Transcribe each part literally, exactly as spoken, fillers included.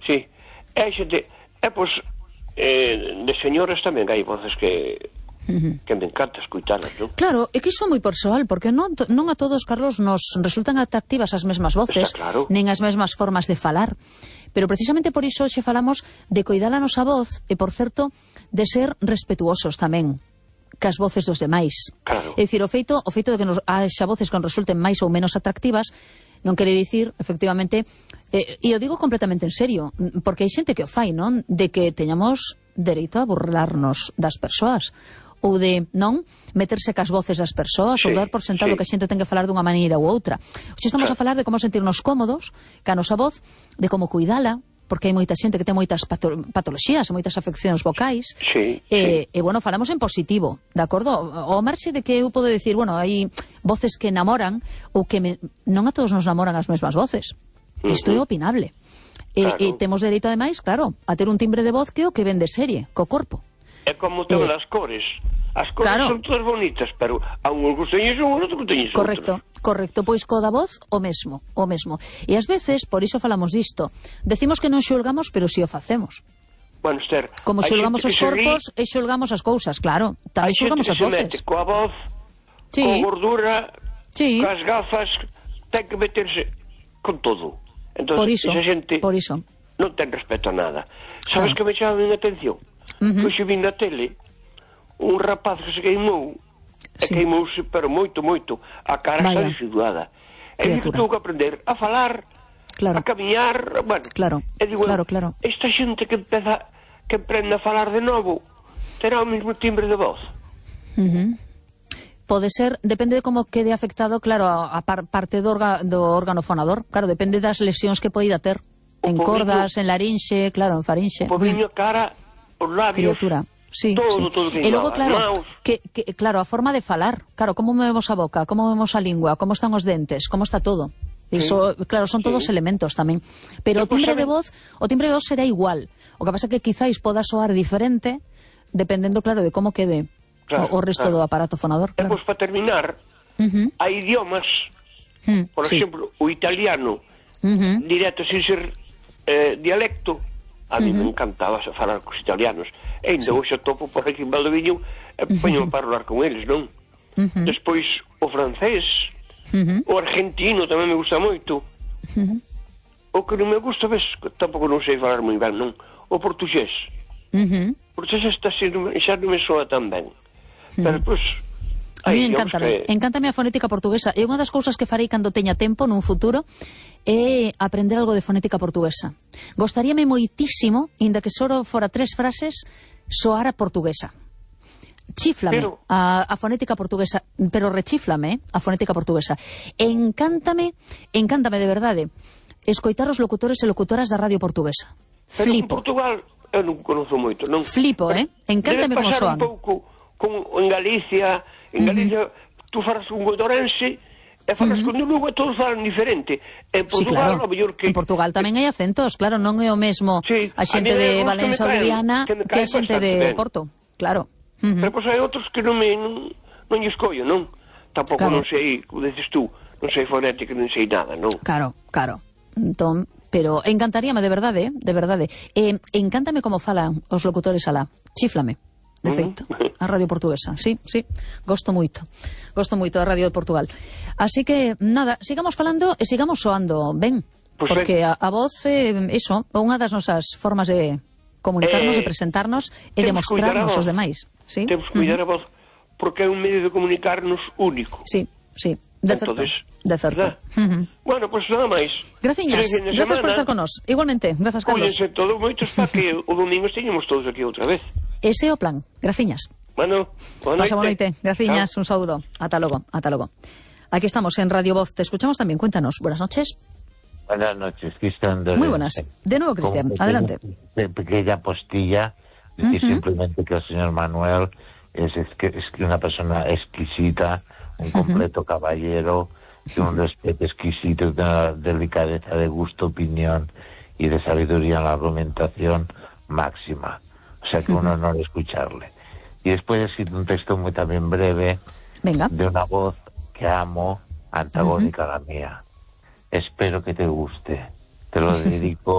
sí. E xente, e pois, eh, de señoras tamén hai voces que... Uh-huh. que me encanta escuitalas, non? Claro, é que iso é moi persoal, porque non, non a todos, Carlos, nos resultan atractivas as mesmas voces, claro. nen as mesmas formas de falar, pero precisamente por iso xe falamos de coidar a nosa voz e, por certo, de ser respetuosos tamén cas voces dos demais. Claro. É dicir, o feito, o feito de que nos haxa voces que nos resulten máis ou menos atractivas non quere dicir, efectivamente, eh, e o digo completamente en serio, porque hai xente que o fai, non? De que teñamos dereito a burlarnos das persoas, ou de, non, meterse cas voces das persoas, sí, ou dar por sentado sí. que a xente ten que falar dunha maneira ou outra. Hoxe estamos a falar de como sentirnos cómodos ca nosa voz, de como cuidala, porque hai moita xente que ten moitas pato patoloxías, moitas afeccións vocais, sí, e, sí. e, bueno, falamos en positivo, de acordo? O marxe de que eu podo decir, bueno, hai voces que enamoran, ou que me... non a todos nos enamoran as mesmas voces. Uh-huh. Isto é opinable. Claro. E, e temos dereito, ademais, claro, a ter un timbre de voz que o que ven de serie, co corpo. É como todas eh, as cores. As cores claro. son todas bonitas, pero a un que teñes un, outro que teñes outro. Correcto, correcto. Pois co da voz, o mesmo, o mesmo. E ás veces, por iso falamos disto, decimos que non xulgamos, pero si o facemos. Bueno, Esther, como xulgamos os corpos e xulgamos as cousas, claro. Tamén xulgamos as voces. Hai xente que se mete coa voz, sí. coa gordura, sí. coas gafas, ten que meterse con todo. Entón, por iso, esa xente por iso. non ten respeto a nada. Sabes claro. que me chama a atención? Uh-huh. Pois vi na tele un rapaz que se queimou sí. e queimouse, pero moito, moito a cara está desfigurada e digo que tengo que aprender a falar claro. a camiñar, bueno claro, e digo, claro, claro. esta xente que empeza que emprende a falar de novo terá o mesmo timbre de voz. Uh-huh. Pode ser, depende de como quede afectado, claro, a par, parte do, orga, do órgano fonador, claro, depende das lesións que poida ter o en poviño, cordas, en larinxe, claro, en farinxe. O poviño, uh-huh. cara, os labios, criatura. Sí, todo, sí. todo e logo, claro, que, que, claro, a forma de falar, claro, como movemos a boca, como movemos a lingua, como están os dentes, como está todo. Iso, sí. claro, son todos sí. elementos tamén. Pero o timbre de voz, o timbre de voz será igual. O que pasa é que quizáis poda soar diferente dependendo, claro, de como quede claro, o, o resto claro. do aparato fonador. Claro. E, pois, para terminar, uh-huh. hai idiomas, uh-huh. por sí. exemplo, o italiano, uh-huh. directo, sin ser eh, dialecto, a mí uh-huh. me encantaba falar cos italianos. E ainda sí. hoxe topo por aquí en Valdoviño e poño uh-huh. para falar con eles, non? Uh-huh. Despois o francés, uh-huh. o argentino tamén me gusta moito. Uh-huh. O que non me gusta, ves, tampouco non sei falar moi ben, non? O portugués. Uh-huh. O portugués está sendo, xa non me soa tan ben. Uh-huh. Pero, pois... A mí encántame, que... encántame a fonética portuguesa. E unha das cousas que farei cando teña tempo nun futuro é aprender algo de fonética portuguesa. Gostaríame moitísimo, inda que só fora tres frases, soar a portuguesa. Chíflame pero... a, a fonética portuguesa, pero rechíflame a fonética portuguesa. Encántame, encántame de verdade, escoitar os locutores e locutoras da radio portuguesa. Pero Flipo. En Portugal eu non conozco moito, non? Flipo, eh? Encántame como soan. Debe pasar un pouco como en Galicia... En Galicia, uh-huh. tú falas con godorense e falas uh-huh. con Lugo e todos falan diferente. En Portugal, sí, claro. o mellor que... En Portugal tamén hai acentos, claro, non é o mesmo sí, a xente a de Valença ou de Viana que, que a xente de ben. Porto, claro. Uh-huh. Pero pois hai outros que non me non, non lle escollo, non? Tampouco claro. non sei, como dices tú, non sei fonética, non sei nada, non? Claro, claro. Entón, pero encantaríame de verdade, de verdade. Eh, encántame como falan os locutores alá. Chíflame. De feito, a Radio Portuguesa. Sí, sí, gosto moito. Gosto moito da Radio de Portugal. Así que, nada, sigamos falando e sigamos soando ben. Pues porque a, a voz, eh, iso, unha das nosas formas de comunicarnos, eh, de presentarnos e de mostrarnos os demais. ¿Sí? Temos que cuidar uh-huh. a voz porque é un medio de comunicarnos único. Sí, sí, de certo. Entonces, de certo. Uh-huh. Bueno, pois pues nada máis. Graciñas, grazas por estar con nós. Igualmente, grazas, Carlos. Cúllense todo moitos para que o domingo esteñemos todos aquí outra vez. Ese é o plan. Graciñas. Bueno, boa noite. Pasa boa noite. Graciñas, un saúdo. Ata logo, ata logo. Aquí estamos en Radio Voz. Te escuchamos también. Cuéntanos. Buenas noches. Buenas noches, Cristian. De... Muy buenas. De nuevo, Cristian. Adelante. De pequeña postilla. Decir uh-huh. simplemente que el señor Manuel es, es, que, es una persona exquisita, un completo uh-huh. caballero, de un respeto exquisito, de una delicadeza de gusto, opinión y de sabiduría en la argumentación máxima. O sea que un honor escucharle. Y después he sido un texto muy también breve. Venga. De una voz que amo, antagónica uh-huh. a la mía. Espero que te guste. Te lo dedico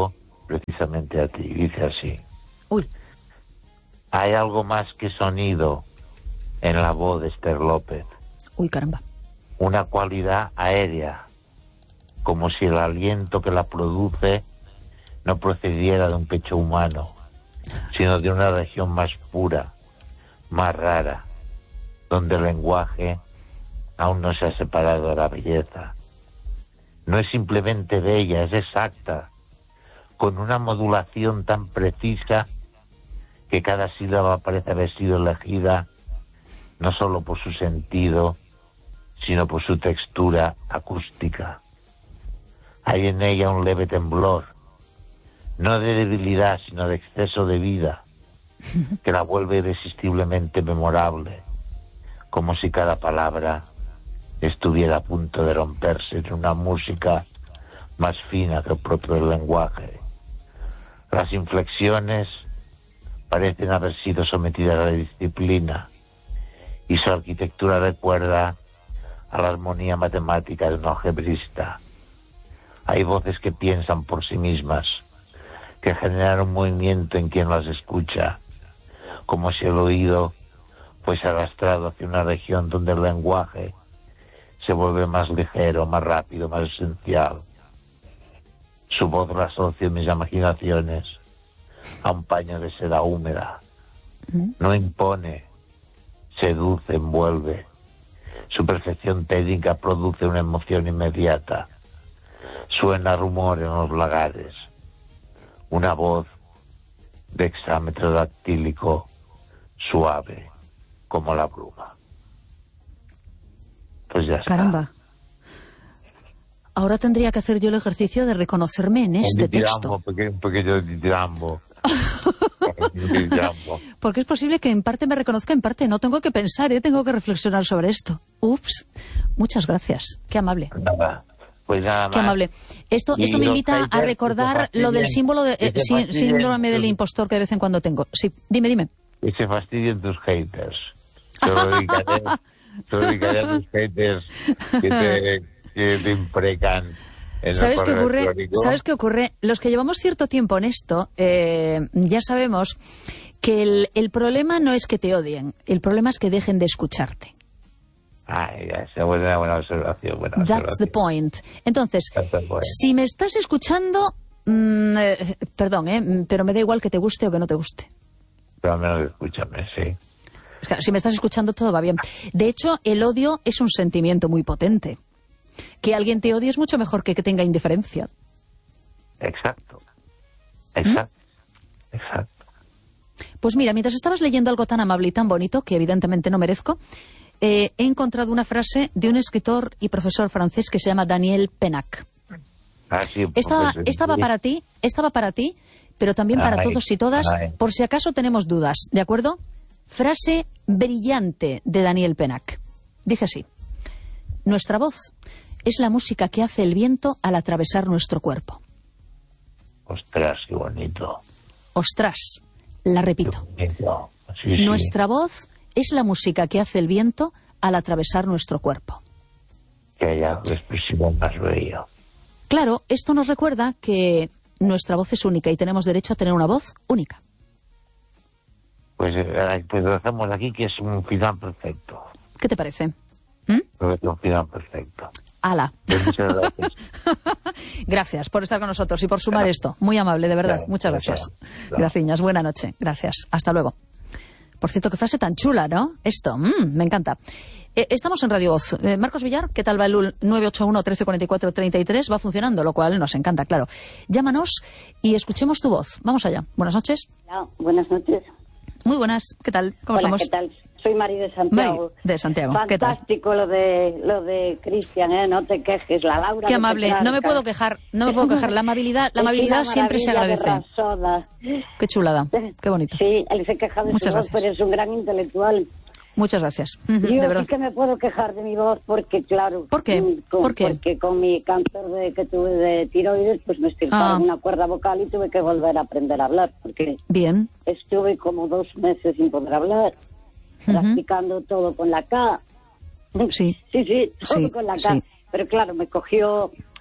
precisamente a ti. Dice así. Uy. Hay algo más que sonido en la voz de Esther López. Uy, caramba. Una cualidad aérea, como si el aliento que la produce no procediera de un pecho humano, sino de una región más pura, más rara, donde el lenguaje aún no se ha separado de la belleza. No es simplemente bella, es exacta, con una modulación tan precisa que cada sílaba parece haber sido elegida no solo por su sentido, sino por su textura acústica. Hay en ella un leve temblor, no de debilidad, sino de exceso de vida, que la vuelve irresistiblemente memorable, como si cada palabra estuviera a punto de romperse en una música más fina que el propio lenguaje. Las inflexiones parecen haber sido sometidas a la disciplina y su arquitectura recuerda a la armonía matemática de un algebrista. Hay voces que piensan por sí mismas, que generan un movimiento en quien las escucha, como si el oído fuese arrastrado hacia una región donde el lenguaje se vuelve más ligero, más rápido, más esencial. Su voz la asocio en mis imaginaciones a un paño de seda húmeda. No impone, seduce, envuelve. Su perfección técnica produce una emoción inmediata. Suena rumor en los lagares. Una voz de hexámetro dactílico suave como la bruma. Pues ya está. Caramba. Ahora tendría que hacer yo el ejercicio de reconocerme en este texto. Porque, porque yo dirambo. Porque es posible que en parte me reconozca, en parte no. Tengo que pensar, ¿eh? Tengo que reflexionar sobre esto. Ups. Muchas gracias. Qué amable. Nada. Pues nada más. Qué amable. Esto, esto me invita a recordar lo del símbolo de eh, sí, síndrome del impostor que de vez en cuando tengo. Sí, dime, dime. Que se fastidien tus haters. Se lo dedicaré, se lo dedicaré a tus haters que te, que te imprecan. ¿Sabes qué ocurre? ¿Sabes qué ocurre? Los que llevamos cierto tiempo en esto, eh, ya sabemos que el, el problema no es que te odien, el problema es que dejen de escucharte. Ah, ya, esa es buena, buena observación. Buena That's observación. the point. Entonces, point. si me estás escuchando, mmm, eh, perdón, eh, pero me da igual que te guste o que no te guste. Pero al menos escúchame, sí. Claro, si me estás escuchando, todo va bien. De hecho, el odio es un sentimiento muy potente. Que alguien te odie es mucho mejor que que tenga indiferencia. Exacto. Exacto. ¿Mm? Exacto. Pues mira, mientras estabas leyendo algo tan amable y tan bonito, que evidentemente no merezco, eh, he encontrado una frase de un escritor y profesor francés que se llama Daniel Pennac. Ah, sí, Estaba, pues, estaba sí. para ti, estaba para ti, pero también para Ay, todos y todas, ay. por si acaso tenemos dudas, ¿de acuerdo? Frase brillante de Daniel Pennac. Dice así: nuestra voz es la música que hace el viento al atravesar nuestro cuerpo. Ostras, qué bonito. Ostras, la repito. Qué bonito. Sí, sí. Nuestra voz es la música que hace el viento al atravesar nuestro cuerpo. Que haya expresivo más bello. Claro, esto nos recuerda que nuestra voz es única y tenemos derecho a tener una voz única. Pues, eh, pues lo hacemos aquí, que es un final perfecto. ¿Qué te parece? ¿Mm? Creo que es un final perfecto. Ala. Pues muchas gracias. Gracias por estar con nosotros y por sumar claro. esto. Muy amable, de verdad. Claro, muchas claro, gracias. claro. Graciñas, buena noche. Gracias. Hasta luego. Por cierto, qué frase tan chula, ¿no? Esto, mmm, me encanta. Eh, estamos en Radio Voz. Eh, Marcos Villar, ¿qué tal va el nueve ocho uno, trece cuarenta y cuatro, treinta y tres? Va funcionando, lo cual nos encanta, claro. Llámanos y escuchemos tu voz. Vamos allá. Buenas noches. Hola, buenas noches. Muy buenas. ¿Qué tal? ¿Cómo Hola, estamos? ¿qué tal? Soy Mari de Santiago. Mari de Santiago. ¿Qué tal? Fantástico lo de lo de Cristian, ¿eh? No te quejes, la Laura. Qué amable. No me puedo quejar. No me puedo quejar. La amabilidad, la amabilidad siempre se agradece. Qué chulada. Qué bonito. Sí, él se queja de Muchas su voz, gracias. pero es un gran intelectual. Muchas gracias. Uh-huh, Yo de verdad. sí que me puedo quejar de mi voz porque, claro... ¿Por qué? Con, ¿Por qué? Porque con mi cáncer de, que tuve de tiroides, pues me extirparon Ah. una cuerda vocal y tuve que volver a aprender a hablar, porque Bien. estuve como dos meses sin poder hablar, Ujú. practicando todo con la K. Sí. Sí, sí, todo Sí, con la K. sí. Pero claro, me cogió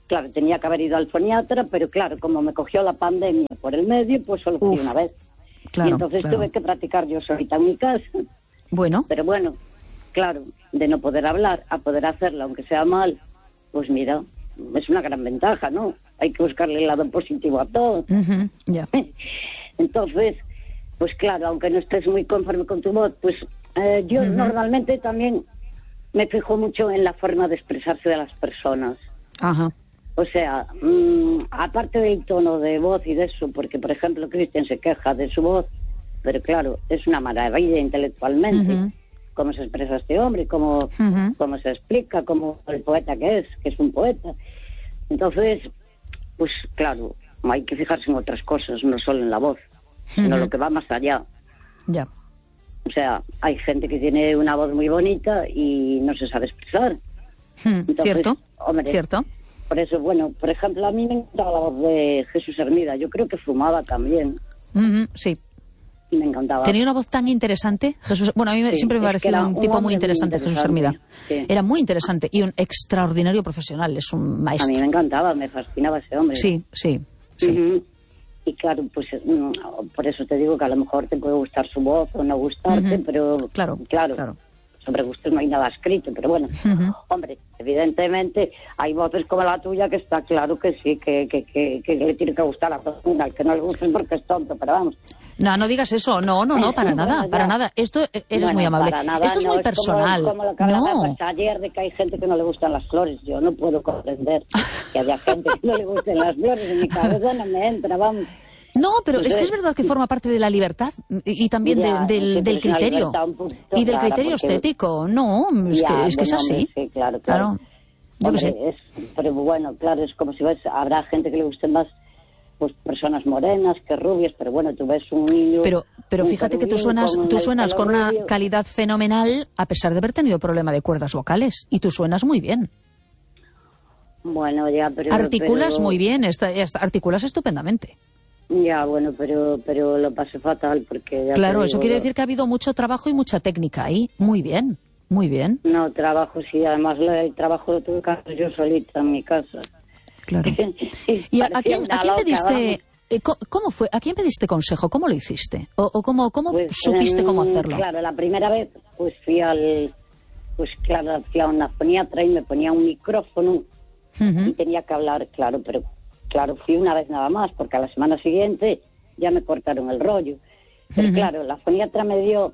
claro, tenía que haber ido al foniatra, pero claro, como me cogió la pandemia por el medio, pues solo fui una vez. Claro, y entonces claro. tuve que practicar yo solita en mi casa. Bueno. Pero bueno, claro, de no poder hablar a poder hacerlo, aunque sea mal, pues mira, es una gran ventaja, ¿no? Hay que buscarle el lado positivo a todo. Uh-huh, yeah. Entonces, pues claro, aunque no estés muy conforme con tu voz, pues eh, yo uh-huh. normalmente también me fijo mucho en la forma de expresarse de las personas. Ajá. O sea, mmm, aparte del tono de voz y de eso, porque por ejemplo Cristian se queja de su voz, pero claro, es una maravilla intelectualmente. Uh-huh. Cómo se expresa este hombre, cómo, uh-huh. cómo se explica, cómo el poeta que es, que es un poeta. Entonces, pues claro, hay que fijarse en otras cosas, no solo en la voz, uh-huh. sino lo que va más allá. Ya. Yeah. O sea, hay gente que tiene una voz muy bonita y no se sabe expresar. Hmm, Entonces, cierto, hombre, cierto. Por eso, bueno, por ejemplo, a mí me encantaba la voz de Jesús Hermida. Yo creo que fumaba también. Uh-huh, sí. Y me encantaba. Tenía una voz tan interesante, Jesús. Bueno, a mí sí, siempre me pareció un, un tipo muy interesante, muy interesante, Jesús Hermida. Sí. Era muy interesante y un extraordinario profesional, es un maestro. A mí me encantaba, me fascinaba ese hombre. Sí, sí, sí. Uh-huh. Y claro, pues por eso te digo que a lo mejor te puede gustar su voz o no gustarte, uh-huh. pero claro, claro, claro. sobre gustos no hay nada escrito, pero bueno, uh-huh. hombre, evidentemente hay voces como la tuya que está claro que sí, que, que, que, que le tiene que gustar a todo el mundo, al que no le guste porque es tonto, pero vamos. No, no digas eso, no, no, no, para nada, bueno, para nada, esto eres bueno, muy amable, nada, esto es no, muy es personal, como, como lo que no. ayer de que hay gente que no le gustan las flores, yo no puedo comprender que haya gente que no le gusten las flores, en mi cabeza no me entra, vamos. No, pero Entonces, es que es verdad que forma parte de la libertad y, y también ya, de, del, del criterio y del criterio porque, estético. No, es ya, que es, que es así. Hombre, sí, claro, claro. claro. Yo Hombre, sé. Es, pero bueno, claro, es como si ves, habrá gente que le gusten más pues personas morenas que rubias, pero bueno, tú ves un niño... Pero, pero fíjate que tú suenas, con tú suenas con una rubio. calidad fenomenal a pesar de haber tenido problema de cuerdas vocales. Y tú suenas muy bien. Bueno, ya, pero... Articulas pero... muy bien, esta, esta, articulas estupendamente. Ya, bueno, pero pero lo pasé fatal porque... Ya claro, digo, eso quiere lo... decir que ha habido mucho trabajo y mucha técnica ahí. Muy bien, muy bien. No, trabajo sí, además el trabajo lo tuve que hacer yo solita en mi casa. Claro. ¿Y a, a quién, a quién pediste... Eh, ¿Cómo fue? ¿A quién pediste consejo? ¿Cómo lo hiciste? ¿O, o cómo, cómo pues, supiste eh, cómo hacerlo? Claro, la primera vez pues fui al... Pues claro, fui a una foniatra y me ponía un micrófono uh-huh. y tenía que hablar, claro, pero... Claro, fui una vez nada más, porque a la semana siguiente ya me cortaron el rollo. Pero uh-huh. claro, la foniatra me dio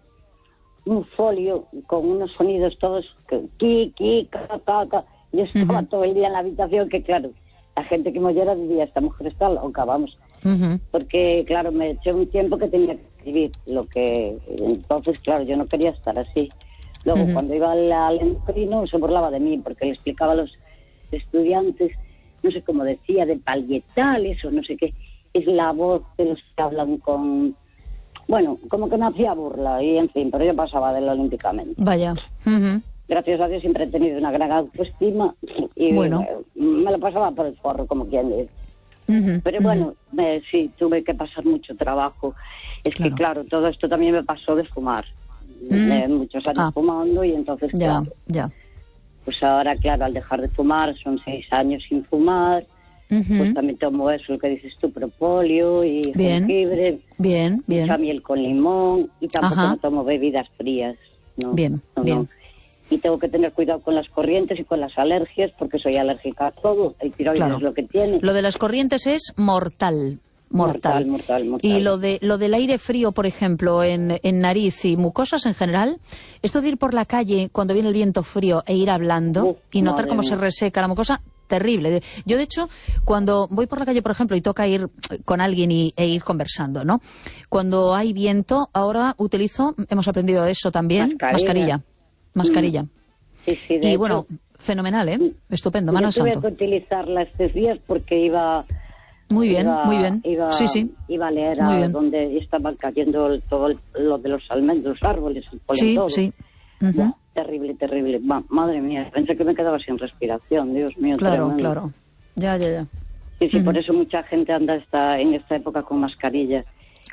un folio con unos sonidos todos, que, ki, ki, ca, ca, ca. Yo estaba uh-huh. todo el día en la habitación, que claro, la gente que me oyera diría, esta mujer está loca, vamos. Uh-huh. Porque, claro, me eché un tiempo que tenía que escribir, lo que... Entonces, claro, yo no quería estar así. Luego, uh-huh. cuando iba al, al endocrino, se burlaba de mí, porque le explicaba a los estudiantes... no sé cómo decía, de parietales o no sé qué, es la voz de los que hablan con... Bueno, como que me hacía burla y en fin, pero yo pasaba de él olímpicamente. Vaya. Uh-huh. Gracias a Dios siempre he tenido una gran autoestima y bueno. me, me lo pasaba por el forro, como quien dice. Uh-huh. Pero uh-huh. bueno, me, sí, tuve que pasar mucho trabajo. Es claro. que claro, todo esto también me pasó de fumar. Uh-huh. De muchos años ah. fumando y entonces ya, claro, ya. Pues ahora, claro, al dejar de fumar, son seis años sin fumar, uh-huh. pues también tomo eso, lo que dices tú, propóleo y bien. jengibre, bien, bien. mucha miel con limón, y tampoco no tomo bebidas frías. No, bien, no, bien. No. Y tengo que tener cuidado con las corrientes y con las alergias, porque soy alérgica a todo, el tiroides claro. es lo que tiene. Lo de las corrientes es mortal. Mortal. Mortal, mortal, mortal. Y lo de lo del aire frío, por ejemplo, en, en nariz y mucosas en general, esto de ir por la calle cuando viene el viento frío e ir hablando Uf, y notar cómo mía. se reseca la mucosa, terrible. Yo, de hecho, cuando voy por la calle, por ejemplo, y toca ir con alguien y, e ir conversando, ¿no? Cuando hay viento, ahora utilizo, hemos aprendido eso también, mascarilla. Mascarilla. mascarilla. Mm. Sí, sí, de y hecho, bueno, fenomenal, ¿eh? Estupendo, mano santo. Yo tuve que utilizarla estos días porque iba... Muy bien, iba, muy bien. Iba, sí, sí. Iba a leer a donde estaban cayendo el, todo el, lo de los almendros, los árboles, el polen, sí, todo. Sí, uh-huh. Buah, terrible, terrible. Ma, madre mía, pensé que me quedaba sin respiración, Dios mío. Claro, tremendo. claro. Ya, ya, ya. Sí, sí, uh-huh. por eso mucha gente anda esta, en esta época con mascarilla.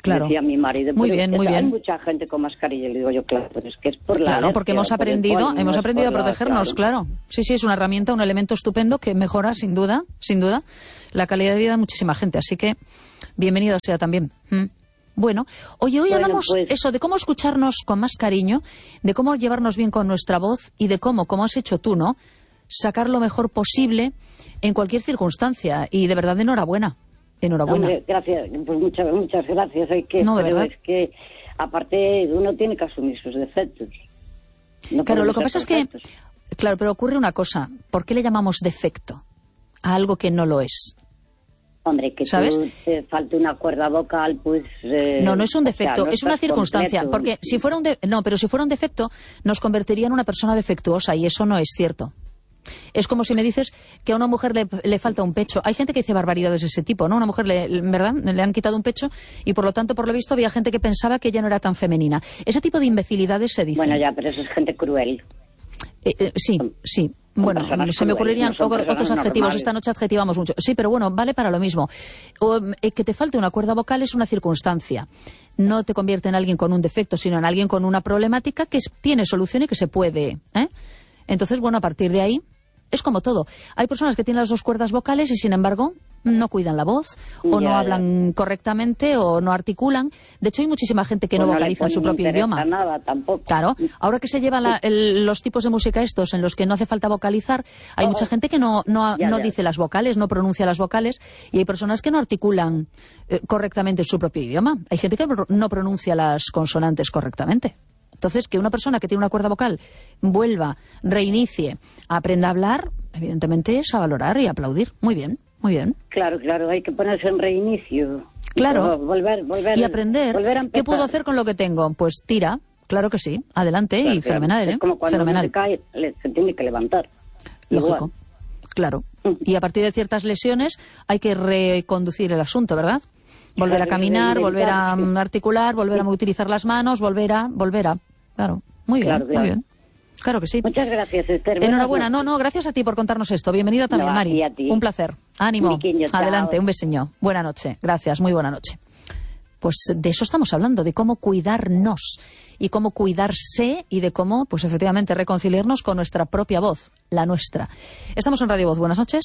Claro. Decía mi marido. Muy bien, muy bien. Hay mucha gente con mascarilla, le digo yo, claro, pero es que es por la Claro, alergia, porque hemos por el aprendido, polen, hemos no aprendido a por la- protegernos, claro. Sí, sí, es una herramienta, un elemento estupendo que mejora, sin duda, sin duda, la calidad de vida de muchísima gente. Así que, bienvenido sea también. Mm. Bueno, oye, hoy Bueno, hablamos pues- eso, de cómo escucharnos con más cariño, de cómo llevarnos bien con nuestra voz y de cómo, como has hecho tú, ¿no?, sacar lo mejor posible en cualquier circunstancia. Y de verdad, enhorabuena. Enhorabuena. Hombre, gracias, pues muchas, muchas gracias. Hay que, No, de pero verdad. es que, aparte, uno tiene que asumir sus defectos. No Claro, lo podemos que ser pasa es que, perfectos. claro, pero ocurre una cosa. ¿Por qué le llamamos defecto a algo que no lo es? Hombre, que ¿sabes? tú te falte una cuerda vocal, pues... Eh, No, no es un o sea, defecto, no es una estás circunstancia. completo. Porque si fuera un de- no, pero si fuera un defecto, nos convertiría en una persona defectuosa y eso no es cierto. Es como si me dices que a una mujer le, le falta un pecho. Hay gente que dice barbaridades de ese tipo, ¿no? Una mujer, le, ¿verdad? Le han quitado un pecho y por lo tanto, por lo visto, había gente que pensaba que ella no era tan femenina. Ese tipo de imbecilidades se dicen. Bueno, ya, pero eso es gente cruel. Eh, eh, sí, sí. Bueno, personas se me crueles, ocurrirían no son otros personas adjetivos. normales. Esta noche adjetivamos mucho. Sí, pero bueno, vale para lo mismo. O, eh, que te falte una cuerda vocal es una circunstancia. No te convierte en alguien con un defecto, sino en alguien con una problemática que es- tiene solución y que se puede. ¿eh? Entonces, bueno, a partir de ahí, es como todo. Hay personas que tienen las dos cuerdas vocales y, sin embargo, no cuidan la voz, o Ya, no ya. hablan correctamente, o no articulan. De hecho, hay muchísima gente que Pues no le vocaliza en su pueden propio interesar idioma. nada tampoco. Claro, ahora que se llevan la- el- los tipos de música estos en los que no hace falta vocalizar, hay Oh, mucha gente que no, no, ya, no ya. dice las vocales, no pronuncia las vocales, y hay personas que no articulan eh, correctamente su propio idioma. Hay gente que no- no pronuncia las consonantes correctamente. Entonces, que una persona que tiene una cuerda vocal vuelva, reinicie, aprenda a hablar, evidentemente es a valorar y aplaudir. Muy bien, muy bien. Claro, claro, hay que ponerse en reinicio. Claro. Todo, volver, volver, Y aprender, volver a ¿qué puedo empezar. hacer con lo que tengo? Pues tira, claro que sí, adelante, Claro, y claro. fenomenal, ¿eh? Es como cuando Fenomenal. uno se cae, le- se tiene que levantar. Lógico, Igual. claro. Mm. Y a partir de ciertas lesiones hay que reconducir el asunto, ¿verdad? Volver a Claro, caminar, reinventar, volver a sí. mm, articular, volver a utilizar las manos, volver a, volver a. Claro, muy bien, Claro, claro. muy bien. Claro que sí. Muchas gracias, Esther. Enhorabuena, Buenas no, no, gracias a ti por contarnos esto. Bienvenida también, No, a Mari. ti, a ti. Un placer. Ánimo. Miquiño, chao. Adelante, un beseño. Buena noche. Gracias, muy buena noche. Pues de eso estamos hablando, de cómo cuidarnos y cómo cuidarse y de cómo, pues efectivamente, reconciliarnos con nuestra propia voz, la nuestra. Estamos en Radio Voz. Buenas noches.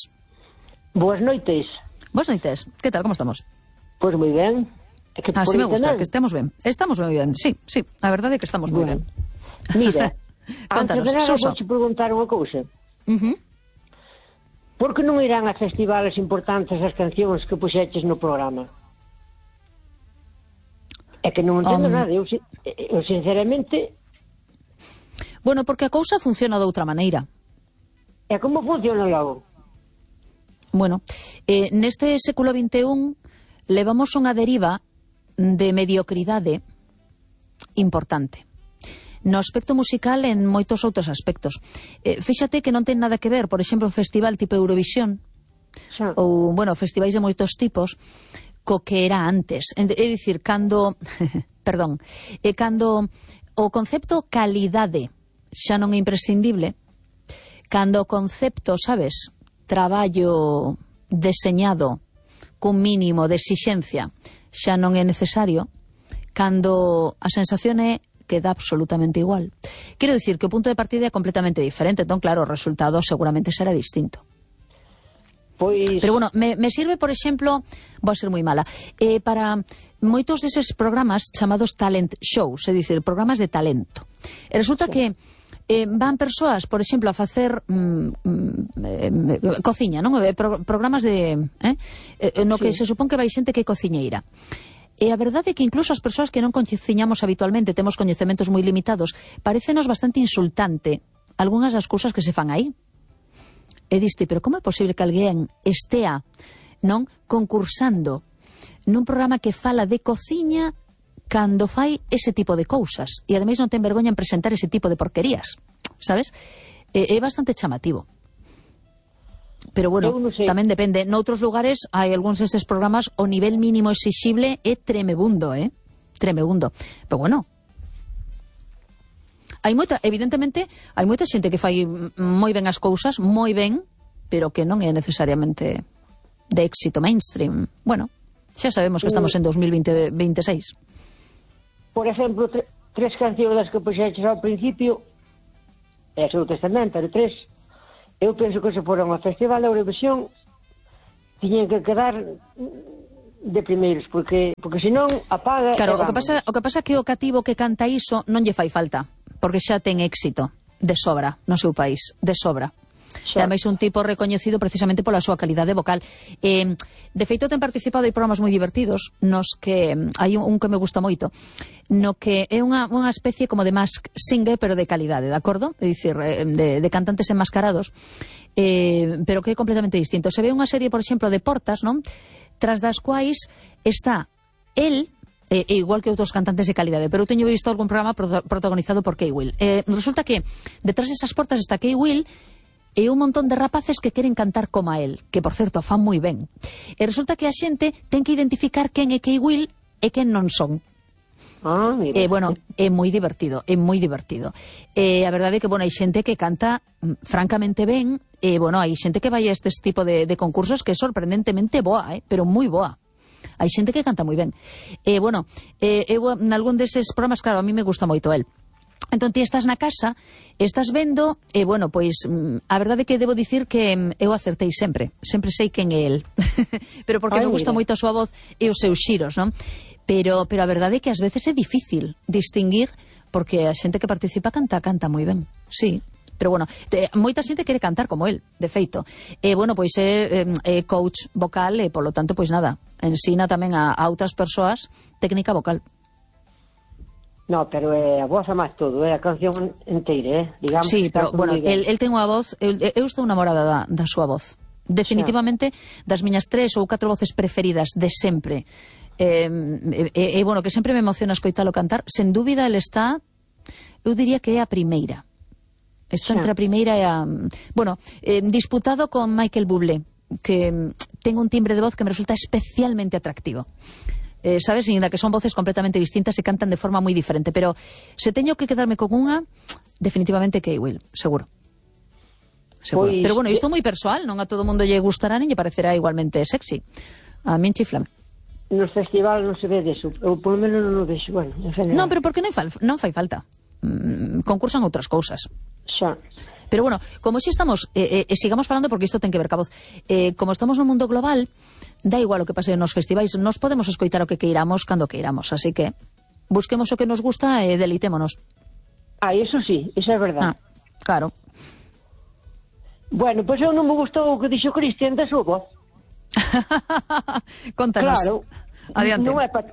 Boas noites. Buenas noches. ¿Qué tal? ¿Cómo estamos? Pois moi ben. É que Así por me gusta, internet- que estemos bien. Estamos muy bien, sí, sí. La verdad es que estamos muy Bueno. bien. Mira, Contanos, antes de nada Suso. vou te preguntar unha cousa. Ujú. Por que non irán a festivales importantes as cancións que puxeches no programa? É que non entendo Um. nada. Eu, si- eu sinceramente, Bueno, porque a cousa funciona de outra maneira. é como funciona logo. Bueno, eh, neste século vinte e un levamos unha deriva de mediocridade importante. No aspecto musical en moitos outros aspectos. Eh, fíxate que non ten nada que ver, por exemplo, un festival tipo Eurovisión, Xa. ou, bueno, festivais de moitos tipos, co que era antes. É dicir, cando, perdón, eh, cando o concepto calidade xa non é imprescindible, cando o concepto, sabes, traballo deseñado cun mínimo de exixencia xa non é necesario, cando a sensación é que dá absolutamente igual. Quero dicir que o punto de partida é completamente diferente, entón, claro, o resultado seguramente será distinto. Pois, Pero bueno, me, me sirve, por exemplo, vou a ser moi mala, eh, para moitos deses programas chamados talent shows, é dicir, programas de talento. E resulta que eh, van persoas, por exemplo, a facer mm, mm, eh, cociña, non? Eh, pro, programas de eh, eh, no que Sí. se supón que vai xente que é cociñeira. E a verdade é que incluso as persoas que non cociñamos habitualmente, temos coñecementos moi limitados, parécenos bastante insultante algunhas das cousas que se fan aí. E diste, pero como é posible que alguén estea, non, concursando nun programa que fala de cociña cando fai ese tipo de cousas e ademais non ten vergoña en presentar ese tipo de porquerías, sabes? É, é bastante chamativo. Pero bueno, Eu non sei. tamén depende. Noutros lugares hai algúns destes programas o nivel mínimo exixible é tremebundo, eh? Tremebundo. Pero bueno, hai moita, evidentemente, hai moita xente que fai moi ben as cousas, moi ben, pero que non é necesariamente de éxito mainstream. Bueno, Xa sabemos que estamos en dos mil veintiséis. Por exemplo, tre tres cancións das que puxeches ao principio, e as outras tamén, pero tres, eu penso que se foron ao Festival da Eurovisión tiñen que quedar de primeiros, porque porque senón apaga. Claro, o que pasa, o que pasa que o cativo que canta iso non lle fai falta, porque xa ten éxito de sobra no seu país, de sobra. E ademais un tipo recoñecido precisamente pola súa calidade vocal. Eh, de feito, ten participado en programas moi divertidos nos que hai un, un que me gusta moito, no que é unha, unha especie como de Mask Singer, pero de calidade, de acordo? É dicir, de, de cantantes enmascarados, eh, pero que é completamente distinto. Se ve unha serie, por exemplo, de Portas, non? Tras das quais está el, eh, igual que outros cantantes de calidade, pero eu teño visto algún programa pro, protagonizado por Kay Will. Eh, resulta que detrás desas portas está Kay Will e un montón de rapaces que queren cantar como a él, que, por certo, fan moi ben. E resulta que a xente ten que identificar quen é Kay Will e quen non son. Ah, mira. E, bueno, é moi divertido, é moi divertido. E a verdade é que, bueno, hai xente que canta mm, francamente ben, e, bueno, hai xente que vai a estes tipo de, de concursos que é sorprendentemente boa, eh, pero moi boa. Hai xente que canta moi ben. E, bueno, eh, eu, en algún deses programas, claro, a mí me gusta moito el. Entón, ti estás na casa, estás vendo, e, bueno, pois, a verdade é que debo dicir que eu acertei sempre. Sempre sei quen é el. Pero porque Ay, me gusta mira. moito a súa voz e os seus xiros, non? Pero, pero a verdade é que ás veces é difícil distinguir, porque a xente que participa canta, canta moi ben. Sí. Pero, bueno, te, moita xente quere cantar como el, de feito. E, bueno, pois é, é coach vocal e, polo tanto, pois nada, ensina tamén a, a outras persoas técnica vocal. No, pero é a voz a máis todo, é a canción inteira, eh? Digamos. Sí, pero, bueno, el, el ten unha voz, eu, eu estou enamorada da, da súa voz. Definitivamente, das miñas tres ou catro voces preferidas de sempre. E, eh, eh, eh, bueno, que sempre me emociona escoitalo cantar. Sen dúbida, el está, eu diría que é a primeira. Está Xa. entre a primeira e a... Bueno, eh, disputado con Michael Bublé, que ten un timbre de voz que me resulta especialmente atractivo. Eh, sabes, ainda que son voces completamente distintas e cantan de forma moi diferente, pero se teño que quedarme con unha, definitivamente Kay Will, seguro. Seguro. Pois, pero bueno, isto é moi persoal, non a todo mundo lle gustará nin lle parecerá igualmente sexy. A min chiflame. No festival non se ve deso, ou por lo menos non o vexo, bueno, en general. Non, pero porque non fai, non fai falta. Mm, concursan outras cousas. Xa. Pero bueno, como si estamos, eh, eh, sigamos falando porque isto ten que ver ca voz, eh, como estamos no mundo global, da igual o que pase nos festivais, nos podemos escoitar o que queiramos cando queiramos, así que busquemos o que nos gusta e deleitémonos. Ah, eso sí, eso é verdade. Ah, claro. Bueno, pois pues eu non me gustou o que dixo Cristian da súa voz. Contanos. Claro. Adiante. Non é pa...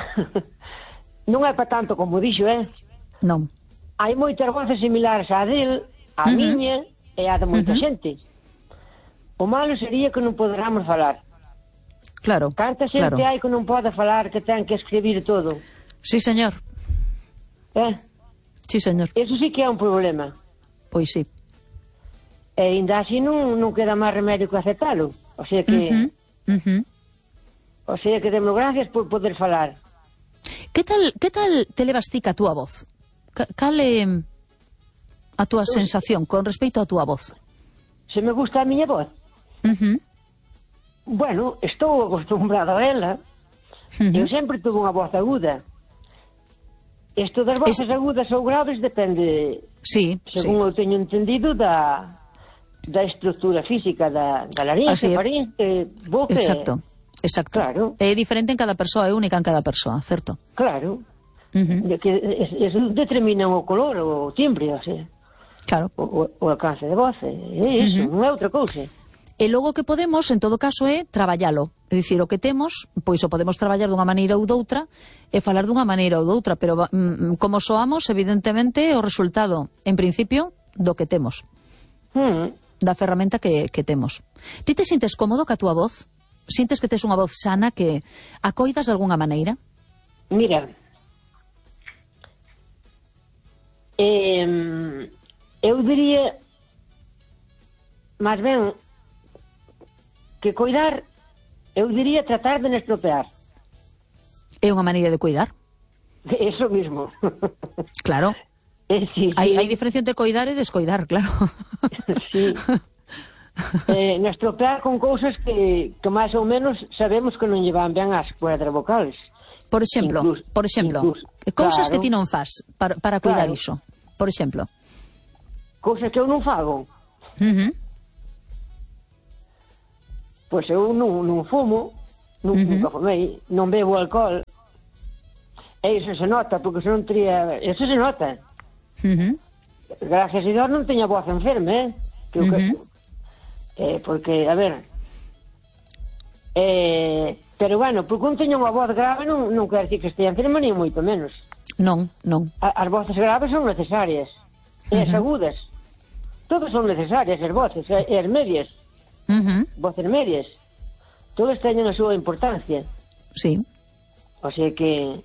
non é pa tanto como dixo, eh? Non. Hai moitas voces similares á del, á Uh-huh. miña e á de moita Uh-huh. xente. O malo sería que non poderamos falar. Claro, Canta xente claro. hai que non pode falar, que ten que escribir todo. Sí, señor. Eh? Sí, señor. Eso sí que é un problema. Pois sí. E ainda así non, non queda máis remedio que aceptalo. O sea que... Uh-huh. Uh-huh. O sea que demos gracias por poder falar. Que tal, que tal te levas ti ca túa voz? Ca- Cal é a túa sensación con respecto á túa voz? Se me gusta a miña voz, Uh-huh. bueno, estou acostumbrado a ela. Uh-huh. Eu sempre tuve unha voz aguda. Isto das voces Es- agudas ou graves depende, Sí, según sí. eu teño entendido, da, da estructura física da, da laringe, Así é. faringe, boca. Exacto. Exacto. Claro. É diferente en cada persoa, é única en cada persoa, certo? Claro. Uh-huh. De que es- eso determina o color, o timbre, o sea, Claro. o, o, o alcance de voz. É iso, Uh-huh. non é outra cousa. E logo que podemos, en todo caso, é traballalo. É dicir, o que temos, pois o podemos traballar dunha maneira ou doutra e falar dunha maneira ou doutra, pero mm, como soamos, evidentemente, o resultado, en principio, do que temos, Hmm. da ferramenta que, que temos. Ti te sintes cómodo ca túa voz? Sintes que tes unha voz sana que acoidas de algunha maneira? Mira, eh, eu diría máis ben que coidar, eu diría tratar de non estropear. É unha maneira de cuidar? Eso mismo. Claro. Eh, sí, sí. Hai, hai diferencia entre coidar e descoidar, claro. Sí. eh, na estropear con cousas que, que máis ou menos sabemos que non llevan ben as cuerdas vocales. Por exemplo, incluso, por exemplo, incluso, cousas claro, que ti non faz para, para cuidar claro. iso. Por exemplo. Cousas que eu non fago. Uh -huh. Pois eu non, non fumo, non, uh -huh. nunca fumei, non bebo alcohol. E iso se nota, porque se non teria... Iso se nota. Uh -huh. Gracias a Dios non teña voz enferme, eh? Que, uh -huh. que, eh, porque, a ver... Eh, pero, bueno, porque un teña unha voz grave non, non quer decir que estea enfermo, ni moito menos. Non, non. A, as voces graves son necesarias. E as uh -huh. agudas. Todas son necesarias, as voces, e, e as medias. Uh -huh. Voces medias. Todas teñen a súa importancia. Sí. O sea que...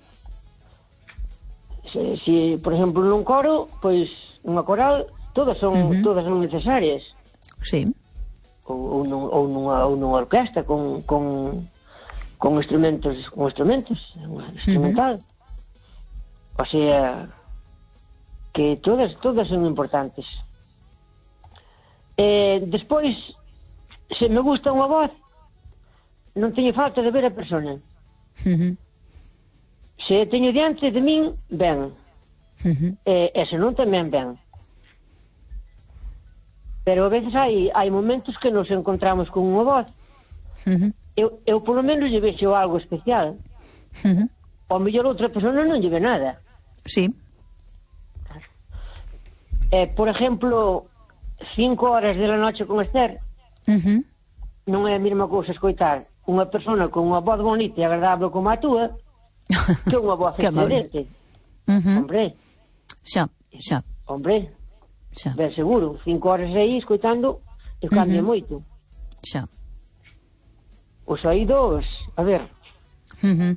Si, si por exemplo, nun coro, pois, unha coral, todas son, uh -huh. todas son necesarias. Sí. Ou, ou, nun, ou, nunha, ou nunha orquesta con, con, con instrumentos, con instrumentos, instrumental. Uh -huh. O sea, que todas, todas son importantes. Eh, despois, se me gusta unha voz, non teño falta de ver a persona. Uh -huh. Se teño diante de min, ben. Uh -huh. E, e se non tamén ben. Pero a veces hai, hai momentos que nos encontramos con unha voz. Uh -huh. Eu, eu polo menos lle vexo algo especial. Uh -huh. Ao mellor outra persona non lle ve nada. Sí. Eh, por exemplo, cinco horas de la noche con Esther, uh -huh. non é a mesma cousa escoitar unha persona con unha voz bonita e agradable como a túa que unha voz excelente. Uh -huh. Hombre. Xa, xa. Hombre. Xa. Ben seguro, cinco horas aí escoitando e cambia uh -huh. moito. Xa. Os oídos, a ver. Uh -huh.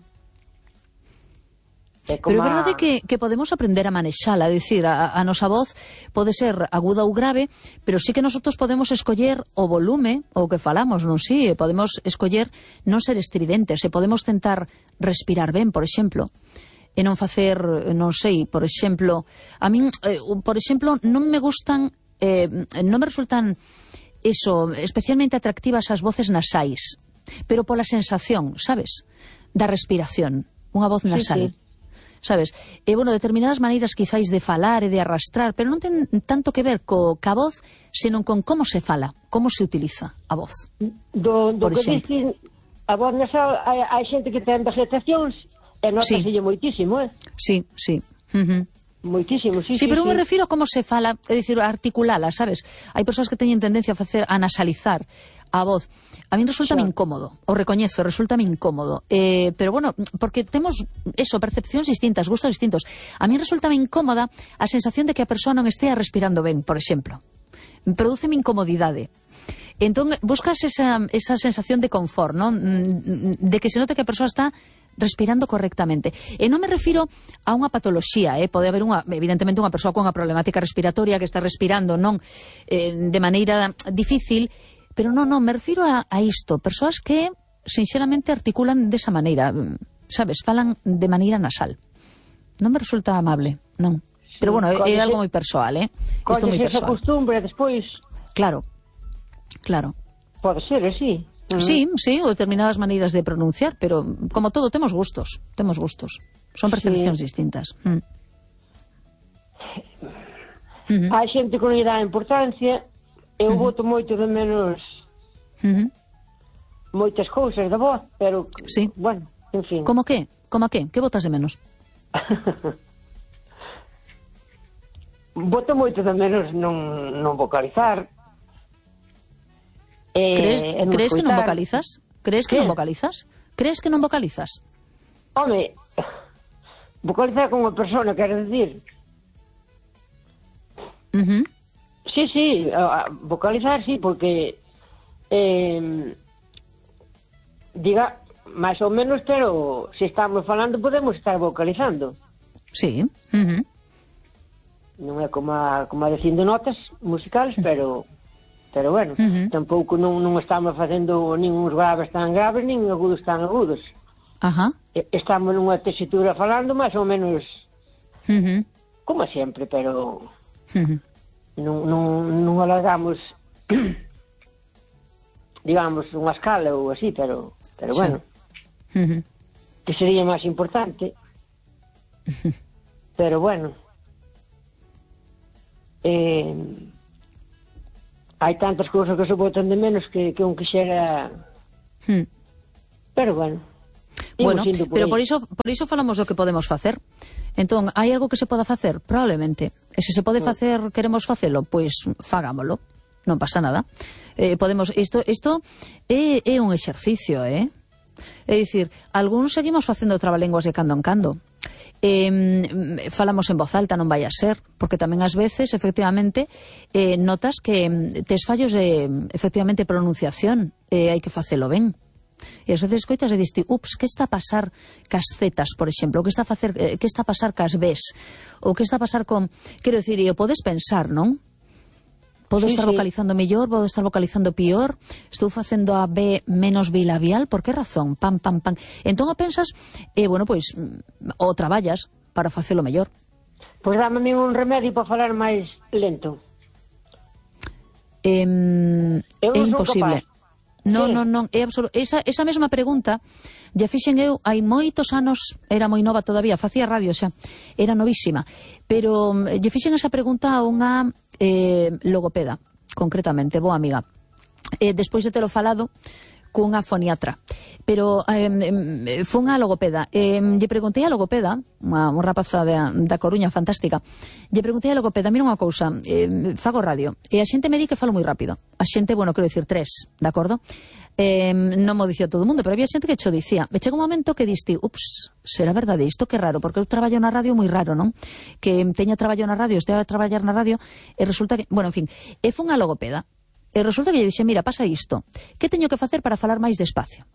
É Pero é verdade que, que podemos aprender a manexala, é dicir, a, a nosa voz pode ser aguda ou grave, pero sí que nosotros podemos escoller o volume, o que falamos, non si, sí, podemos escoller non ser estridentes, e podemos tentar respirar ben, por exemplo, e non facer, non sei, por exemplo, a min, eh, por exemplo, non me gustan, eh, non me resultan, eso, especialmente atractivas as voces nasais, pero pola sensación, sabes, da respiración, unha voz nasal. Sí, sí. Sabes? E, bueno, determinadas maneiras quizáis de falar e de arrastrar, pero non ten tanto que ver co ca voz, senón con como se fala, como se utiliza a voz. Do, do que dicen, a voz nasal, hai, hai xente que ten vegetacións e notaselle sí. moitísimo, eh? Sí, sí. Uh -huh. Moitísimo, sí, sí. Sí, pero sí. me refiro a como se fala, é dicir, a articulala, sabes? Hai persoas que teñen tendencia a facer, a nasalizar a voz. A min resulta sí. incómodo, o recoñezo, resulta incómodo. Eh, pero bueno, porque temos eso, percepcións distintas, gustos distintos. A min resulta incómoda a sensación de que a persoa non estea respirando ben, por exemplo. Prodúceme incomodidade. Entón, buscas esa, esa sensación de confort, ¿no? De que se note que a persoa está respirando correctamente. E non me refiro a unha patoloxía, eh? Pode haber unha, evidentemente unha persoa con unha problemática respiratoria que está respirando non eh, de maneira difícil, pero non, non, me refiro a, a isto, persoas que sinxelamente articulan desa maneira, sabes, falan de maneira nasal. Non me resulta amable, non. Sí, pero bueno, é, é algo moi persoal, eh? Isto moi persoal. Colle esa costumbre despois. Claro, claro. Pode ser, así. Uh -huh. Sí, sí, ou determinadas maneiras de pronunciar, pero como todo, temos gustos, temos gustos. Son percepcións sí. distintas. Mm. Uh -huh. Hai xente que non lle dá importancia, eu uh -huh. boto moito de menos uh -huh. moitas cousas da voz, pero, sí. bueno, en fin. Como que? Como que? Que botas de menos? Boto moito de menos non, non vocalizar. Eh, crees crees que non vocalizas? Crees que non vocalizas? Crees que non vocalizas? Home, vocalizar con unha persona, quero dicir. Uh -huh. Sí, sí, vocalizar sí, porque eh, diga, máis ou menos, pero se estamos falando podemos estar vocalizando. Sí. Uh -huh. Non é como a, como a dicindo notas musicales, pero pero bueno, uh -huh. tampouco non, non estamos facendo nin uns graves tan graves, nin agudos tan agudos. Ajá. Estamos nunha tesitura falando máis ou menos uh -huh. como sempre, pero uh -huh. non, non, non alargamos digamos, unha escala ou así, pero, pero bueno, sí. uh-huh. que sería máis importante. Pero bueno, eh, hai tantas cousas que se botan de menos que, que un quixera... Hmm. Pero bueno, bueno, por pero aí. por iso, por iso falamos do que podemos facer. Entón, hai algo que se poda facer? Probablemente. E se se pode facer, queremos facelo, pois fagámolo. Non pasa nada. Eh, podemos, isto, isto é, é un exercicio, eh? É dicir, algúns seguimos facendo trabalenguas de cando en cando. Eh, falamos en voz alta, non vai a ser, porque tamén ás veces, efectivamente, eh, notas que tes fallos de, efectivamente, pronunciación, e eh, hai que facelo ben. E ás veces coitas e diste, ups, que está a pasar cas zetas, por exemplo, o que está a facer, eh, que está a pasar cas bes, ou que está a pasar con, quero dicir, e o podes pensar, non? Podo Sí, estar sí. vocalizando mellor, podo estar vocalizando pior, estou facendo a B menos bilabial, por que razón? Pam, pam, pam. Entón o pensas, e, eh, bueno, pois, o traballas para facelo mellor. Pois dame a mí un remedio para falar máis lento. Eh, Eu é non sou imposible. capaz. Non, Sí. non, non, é absoluto. Esa, esa mesma pregunta lle fixen eu hai moitos anos, era moi nova todavía, facía radio xa, era novísima, pero lle fixen esa pregunta a unha eh, logopeda, concretamente, boa amiga. Eh, despois de telo falado cunha foniatra, pero eh, foi unha logopeda. Eh, lle preguntei a logopeda, unha, unha rapaza da, da Coruña fantástica, lle preguntei a logopeda, mira unha cousa, eh, fago radio, e a xente me di que falo moi rápido. A xente, bueno, quero dicir tres, de acordo? Eh, non mo dicía todo o mundo, pero había xente que cho dicía. Me chega un momento que diste, ups, será verdade isto, que raro, porque eu traballo na radio moi raro, non? Que teña traballo na radio, estea a traballar na radio, e resulta que, bueno, en fin, e foi unha logopeda. E resulta que lle dixe, mira, pasa isto, que teño que facer para falar máis despacio?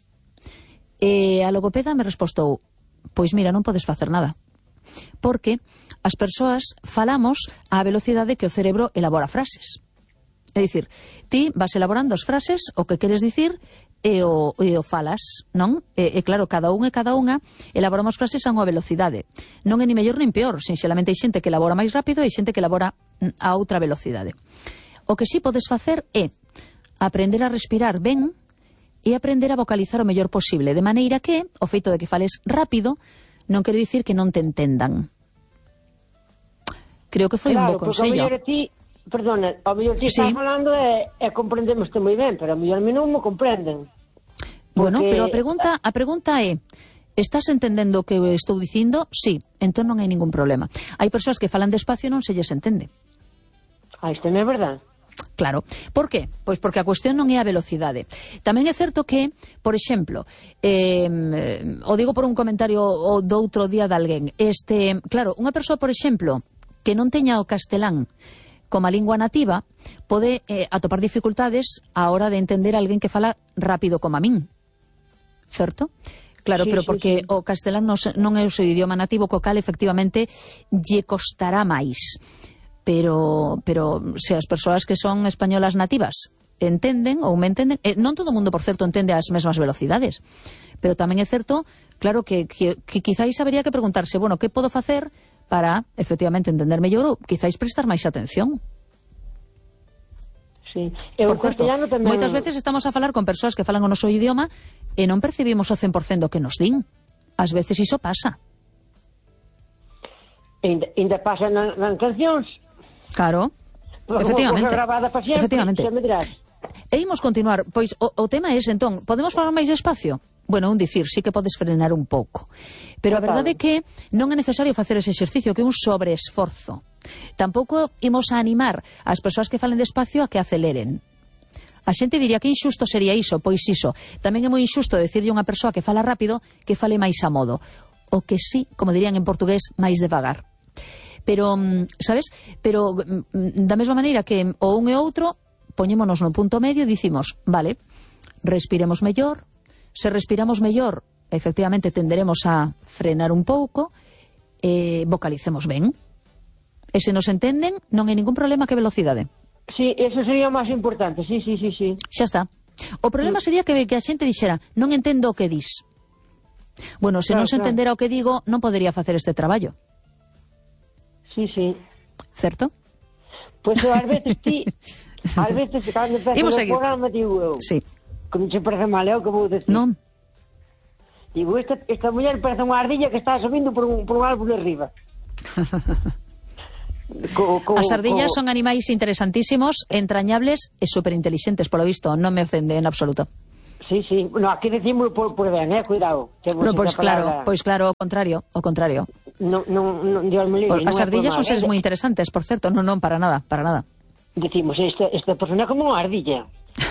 E a logopeda me respostou, pois mira, non podes facer nada, porque as persoas falamos á velocidade que o cerebro elabora frases. É dicir, ti vas elaborando as frases, o que queres dicir, e o, e o falas, non? E, e claro, cada un e cada unha elaboramos frases a unha velocidade. Non é ni mellor nin peor, sinxelamente hai xente que elabora máis rápido e hai xente que elabora a outra velocidade. O que sí podes facer é aprender a respirar ben e aprender a vocalizar o mellor posible, de maneira que o feito de que fales rápido non quere dicir que non te entendan. Creo que foi Claro, un bo porque consello. ao mellor a ti, perdona, ao mellor ti Sí. estás falando e, e comprendémoste moi ben, pero ao mellor a mí non me comprenden. Bueno, Porque- pero a pregunta, a pregunta é, estás entendendo o que estou dicindo? Sí, entón non hai ningún problema. Hai persoas que falan despacio e non se lles entende. Ah, isto non é verdade. Claro. Por qué? Pois porque a cuestión non é a velocidade. Tamén é certo que, por exemplo, eh, o digo por un comentario o do outro día de alguén, este, claro, unha persoa, por exemplo, que non teña o castelán como a lingua nativa, pode eh, atopar dificultades á hora de entender a alguén que fala rápido como a min. Certo? Claro, Sí, pero sí, porque sí. o castelán non, se- non é o seu idioma nativo, co cal efectivamente lle costará máis. Pero, pero se as persoas que son españolas nativas entenden ou me entenden, eh, non todo o mundo, por certo, entende as mesmas velocidades, pero tamén é certo, claro, que, que, que quizáis habería que preguntarse, bueno, que podo facer para, efectivamente, entender mellor ou quizáis prestar máis atención. Sí. E o Por certo, castellano tamén... moitas veces estamos a falar con persoas que falan o noso idioma e non percibimos o cen por cento do que nos din. Ás veces iso pasa. Ainda, ainda pasa na, nas cancións. Claro, Como efectivamente. cosa grabada para sempre, Efectivamente. xa me dirás. E imos continuar, pois o, o tema é ese, entón, podemos falar máis despacio? Bueno, un dicir, sí que podes frenar un pouco. Pero a Total. verdade é que non é necesario facer ese exercicio, que é un sobreesforzo. Tampouco imos a animar as persoas que falen despacio a que aceleren. A xente diría que inxusto sería iso, pois iso. Tamén é moi inxusto decirlle a unha persoa que fala rápido que fale máis a modo. O que sí, como dirían en portugués, máis devagar. Pero, sabes? Pero da mesma maneira que o un e outro, poñémonos no punto medio e dicimos, vale, respiremos mellor, se respiramos mellor, efectivamente tenderemos a frenar un pouco, e vocalicemos ben. E se nos entenden, non hai ningún problema que velocidade. Sí, eso sería o máis importante, sí, sí, sí, sí. Xa está. O problema sería que, que a xente dixera, non entendo o que dis. Bueno, se Claro, non se claro. entendera o que digo, non podería facer este traballo. Sí, sí. Certo? Pois pues, ás veces ti Ás veces, cando empeza Imos o seguir. programa, digo eu, Sí. que non se parece mal, é o que vou decir. Non. Digo, esta, esta muller parece unha ardilla que está subindo por un, por un árbol de arriba. Co, co, As ardillas co... son animais interesantísimos, entrañables e superinteligentes, polo visto, non me ofende en absoluto. Sí, sí. No, aquí decímoslo por, por ben, eh, cuidado. No, pois pues claro, pois pues claro, o contrario, o contrario. No, no, no, Dios me libre, As non ardillas por son mal, seres eh. moi interesantes, por certo, non, non, para nada, para nada. Decimos, esta, esta persona é como unha ardilla.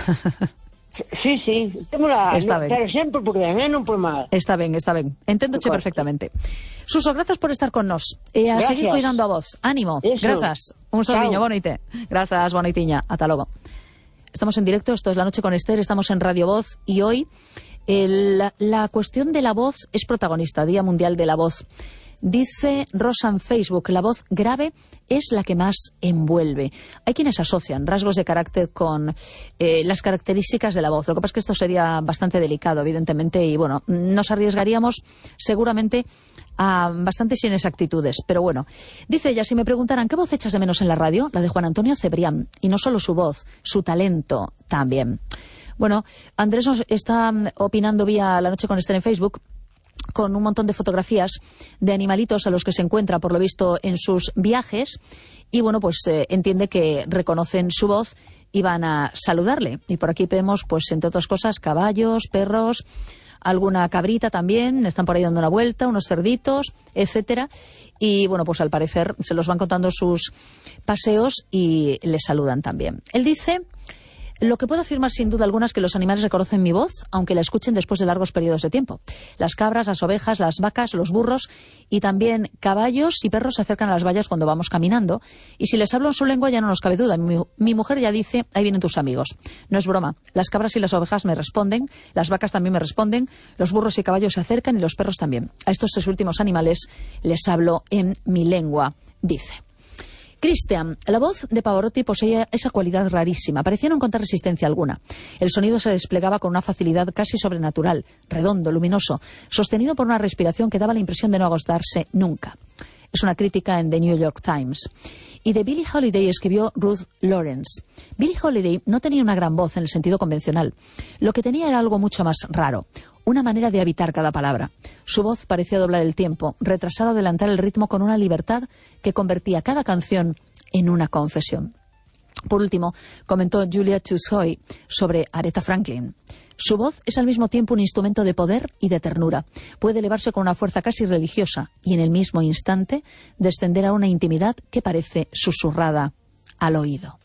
Sí, sí, témola, Está no, ben. pero sempre por ben, eh, non por mal. Está ben, está ben. Enténdoche De acordo. perfectamente. Suso, grazas por estar con nos. E a Gracias. seguir cuidando a voz. Ánimo. Eso. Grazas. Un saldiño, Chao. boa noite. Grazas, boa noitiña. Ata logo. Estamos en directo, esto es La Noche con Esther, estamos en Radio Voz y hoy el, la, la cuestión de la voz es protagonista, Día Mundial de la Voz. Dice Rosa en Facebook, la voz grave es la que más envuelve. Hay quienes asocian rasgos de carácter con eh, las características de la voz. Lo que pasa es que esto sería bastante delicado, evidentemente, y bueno, nos arriesgaríamos seguramente a bastantes inexactitudes. Pero bueno, dice ella, si me preguntaran ¿qué voz echas de menos en la radio? La de Juan Antonio Cebrián. Y no solo su voz, su talento también. Bueno, Andrés nos está opinando vía La Noche con Esther en Facebook, con un montón de fotografías de animalitos a los que se encuentra, por lo visto, en sus viajes. Y bueno, pues eh, entiende que reconocen su voz y van a saludarle. Y por aquí vemos, pues entre otras cosas, caballos, perros, alguna cabrita también, están por ahí dando una vuelta, unos cerditos, etcétera. Y bueno, pues al parecer se los van contando sus paseos y les saludan también. Él dice: lo que puedo afirmar sin duda alguna es que los animales reconocen mi voz, aunque la escuchen después de largos periodos de tiempo. Las cabras, las ovejas, las vacas, los burros y también caballos y perros se acercan a las vallas cuando vamos caminando. Y si les hablo en su lengua ya no nos cabe duda. Mi, mi mujer ya dice, ahí vienen tus amigos. No es broma. Las cabras y las ovejas me responden, las vacas también me responden, los burros y caballos se acercan y los perros también. A estos tres últimos animales les hablo en mi lengua, dice. Christian, la voz de Pavarotti poseía esa cualidad rarísima. Parecía no encontrar resistencia alguna. El sonido se desplegaba con una facilidad casi sobrenatural, redondo, luminoso, sostenido por una respiración que daba la impresión de no agotarse nunca. Es una crítica en The New York Times. Y de Billie Holiday escribió Ruth Lawrence. Billie Holiday no tenía una gran voz en el sentido convencional. Lo que tenía era algo mucho más raro. Una manera de habitar cada palabra. Su voz parecía doblar el tiempo, retrasar o adelantar el ritmo con una libertad que convertía cada canción en una confesión. Por último, comentó Julia Tussoy sobre Aretha Franklin. Su voz es al mismo tiempo un instrumento de poder y de ternura. Puede elevarse con una fuerza casi religiosa y en el mismo instante descender a una intimidad que parece susurrada al oído.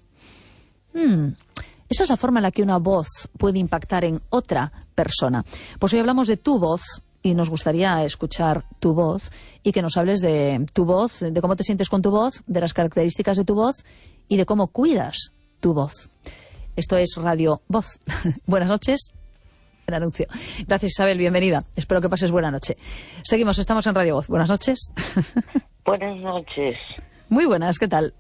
Hmm... Esa es la forma en la que una voz puede impactar en otra persona. Pues hoy hablamos de tu voz y nos gustaría escuchar tu voz y que nos hables de tu voz, de cómo te sientes con tu voz, de las características de tu voz y de cómo cuidas tu voz. Esto es Radio Voz. Buenas noches. Buen anuncio. Gracias, Isabel. Bienvenida. Espero que pases buena noche. Seguimos. Estamos en Radio Voz. Buenas noches. Buenas noches. Muy buenas. ¿Qué tal?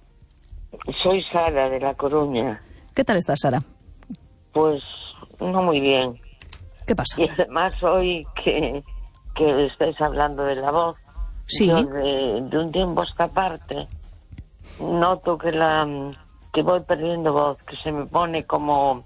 Soy Sara, de La Coruña. ¿Qué tal estás, Sara? Pues no muy bien. ¿Qué pasa? Y además hoy que, que estáis hablando de la voz, sí. yo de, de un tiempo a esta parte noto que la que voy perdiendo voz, que se me pone como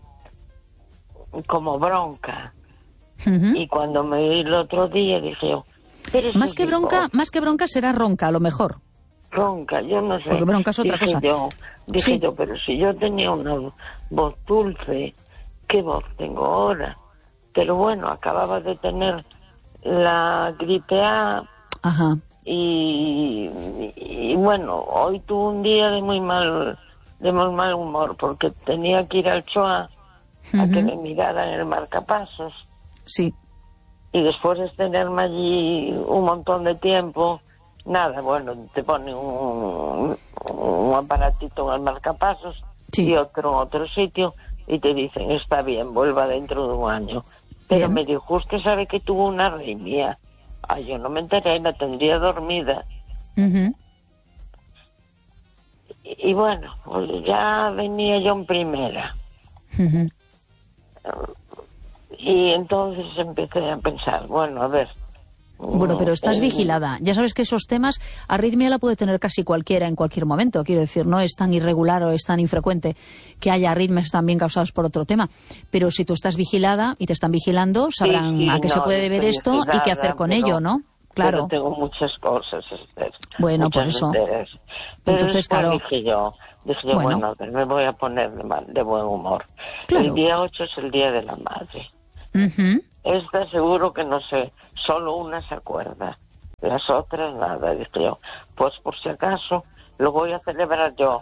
como bronca. Uh-huh. Y cuando me oí el otro día dije yo, más que bronca, voz. más que bronca será ronca, a lo mejor. Ronca, yo no sé. Porque bronca es otra dije cosa. Yo, dije sí. yo, pero si yo tenía una voz dulce, ¿qué voz tengo ahora? Pero bueno, acababa de tener la gripe A. Ajá. Y, y, y bueno, hoy tuve un día de muy mal de muy mal humor porque tenía que ir al Choa uh-huh. a que me miraran el marcapasos. Sí. Y después de tenerme allí un montón de tiempo, nada, bueno, te ponen un, un aparatito en el marcapasos sí. y otro en otro sitio y te dicen, está bien, vuelva dentro de un año. Pero bien. Me dijo, usted sabe que tuvo una arritmia. Ay, yo no me enteré, la tendría dormida. Uh-huh. Y, y bueno, pues ya venía yo en primera. Uh-huh. Y entonces empecé a pensar, bueno, a ver, Bueno, pero estás vigilada. Ya sabes que esos temas, arritmia la puede tener casi cualquiera en cualquier momento. Quiero decir, no es tan irregular o es tan infrecuente que haya arritmias también causadas por otro tema. Pero si tú estás vigilada y te están vigilando, sabrán sí, sí, a qué no, se puede deber esto vigilada, y qué hacer con pero, ello, ¿no? Claro. Pero tengo muchas cosas, Esther. Bueno, muchas por eso. Enteras. Pero entonces, claro. Dije yo, dije yo bueno, bueno me voy a poner de, mal, de buen humor. Claro. El día ocho es el Día de la Madre. Uh-huh. Esta seguro que no sé, solo una se acuerda. Las otras nada, dije yo. Pues por si acaso lo voy a celebrar yo.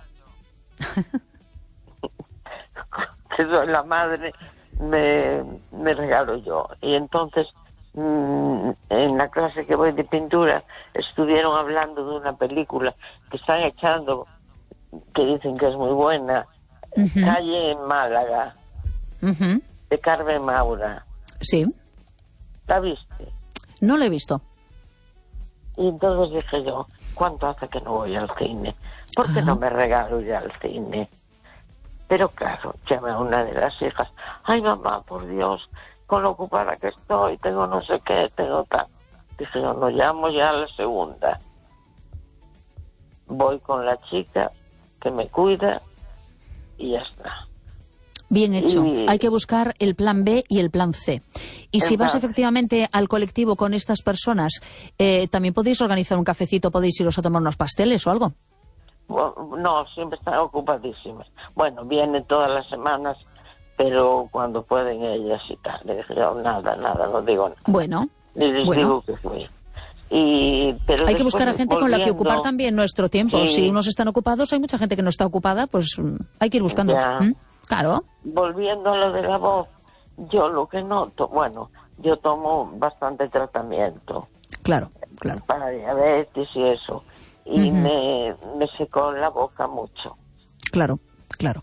Que soy la madre, me, me regalo yo. Y entonces, mmm, en la clase que voy de pintura, estuvieron hablando de una película que están echando, que dicen que es muy buena, uh-huh. Calle en Málaga, uh-huh. de Carmen Maura. Sí. ¿La viste? No la he visto. Y entonces dije yo, ¿cuánto hace que no voy al cine? ¿Por qué uh-huh. no me regalo ir al cine? Pero claro, llamé a una de las hijas. Ay, mamá, por Dios, con lo ocupada que estoy, tengo no sé qué, tengo tal. Dije yo, no llamo ya a la segunda. Voy con la chica que me cuida y ya está. Bien hecho. Y... hay que buscar el plan B y el plan C. Y si vas efectivamente al colectivo con estas personas, eh, también podéis organizar un cafecito, podéis iros a tomar unos pasteles o algo. No, siempre están ocupadísimas. Bueno, vienen todas las semanas, pero cuando pueden ellas y tal. Le dije yo, nada, nada, no digo nada. Bueno, ni les bueno. digo que fui. Y, pero hay que buscar a gente volviendo, con la que ocupar también nuestro tiempo. Sí. Si unos están ocupados, hay mucha gente que no está ocupada, pues hay que ir buscando. ¿Mm? Claro. Volviendo a lo de la voz, yo lo que noto, bueno, yo tomo bastante tratamiento. Claro, claro. Para diabetes y eso. Y uh-huh. me, me secó la boca mucho. Claro, claro.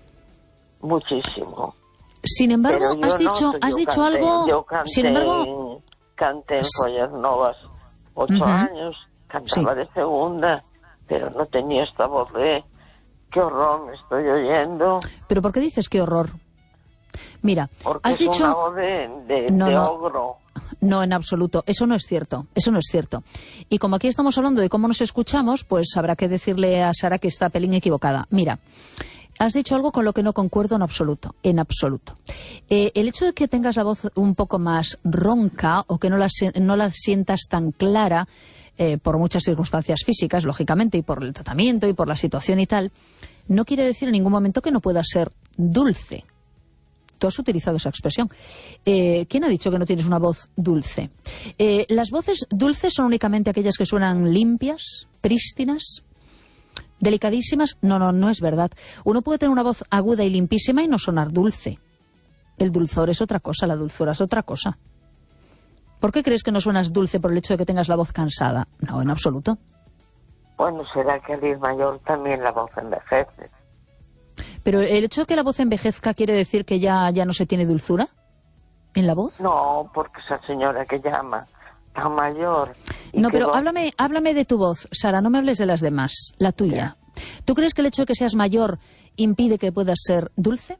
Muchísimo. Sin embargo, has dicho, no, has dicho canté, algo... Yo canté, sin embargo... canté en Follas Novas ocho uh-huh. años, cantaba sí. de segunda, pero no tenía esta voz de... ¡Qué horror me estoy oyendo! ¿Pero por qué dices qué horror? Mira, Porque has es dicho... una voz de, de, no, de no. ogro. No, en absoluto. Eso no es cierto. Eso no es cierto. Y como aquí estamos hablando de cómo nos escuchamos, pues habrá que decirle a Sara que está pelín equivocada. Mira, has dicho algo con lo que no concuerdo en absoluto. En absoluto. Eh, el hecho de que tengas la voz un poco más ronca o que no la, no la sientas tan clara, eh, por muchas circunstancias físicas, lógicamente, y por el tratamiento y por la situación y tal, no quiere decir en ningún momento que no pueda ser dulce. Tú has utilizado esa expresión. Eh, ¿Quién ha dicho que no tienes una voz dulce? Eh, ¿Las voces dulces son únicamente aquellas que suenan limpias, prístinas, delicadísimas? No, no, no es verdad. Uno puede tener una voz aguda y limpísima y no sonar dulce. El dulzor es otra cosa, la dulzura es otra cosa. ¿Por qué crees que no suenas dulce por el hecho de que tengas la voz cansada? No, en absoluto. Bueno, será que al ir mayor también la voz envejece. ¿Pero el hecho de que la voz envejezca quiere decir que ya, ya no se tiene dulzura en la voz? No, porque esa señora que llama tan mayor... No, pero va... háblame, háblame de tu voz, Sara, no me hables de las demás, la tuya. ¿Qué? ¿Tú crees que el hecho de que seas mayor impide que puedas ser dulce?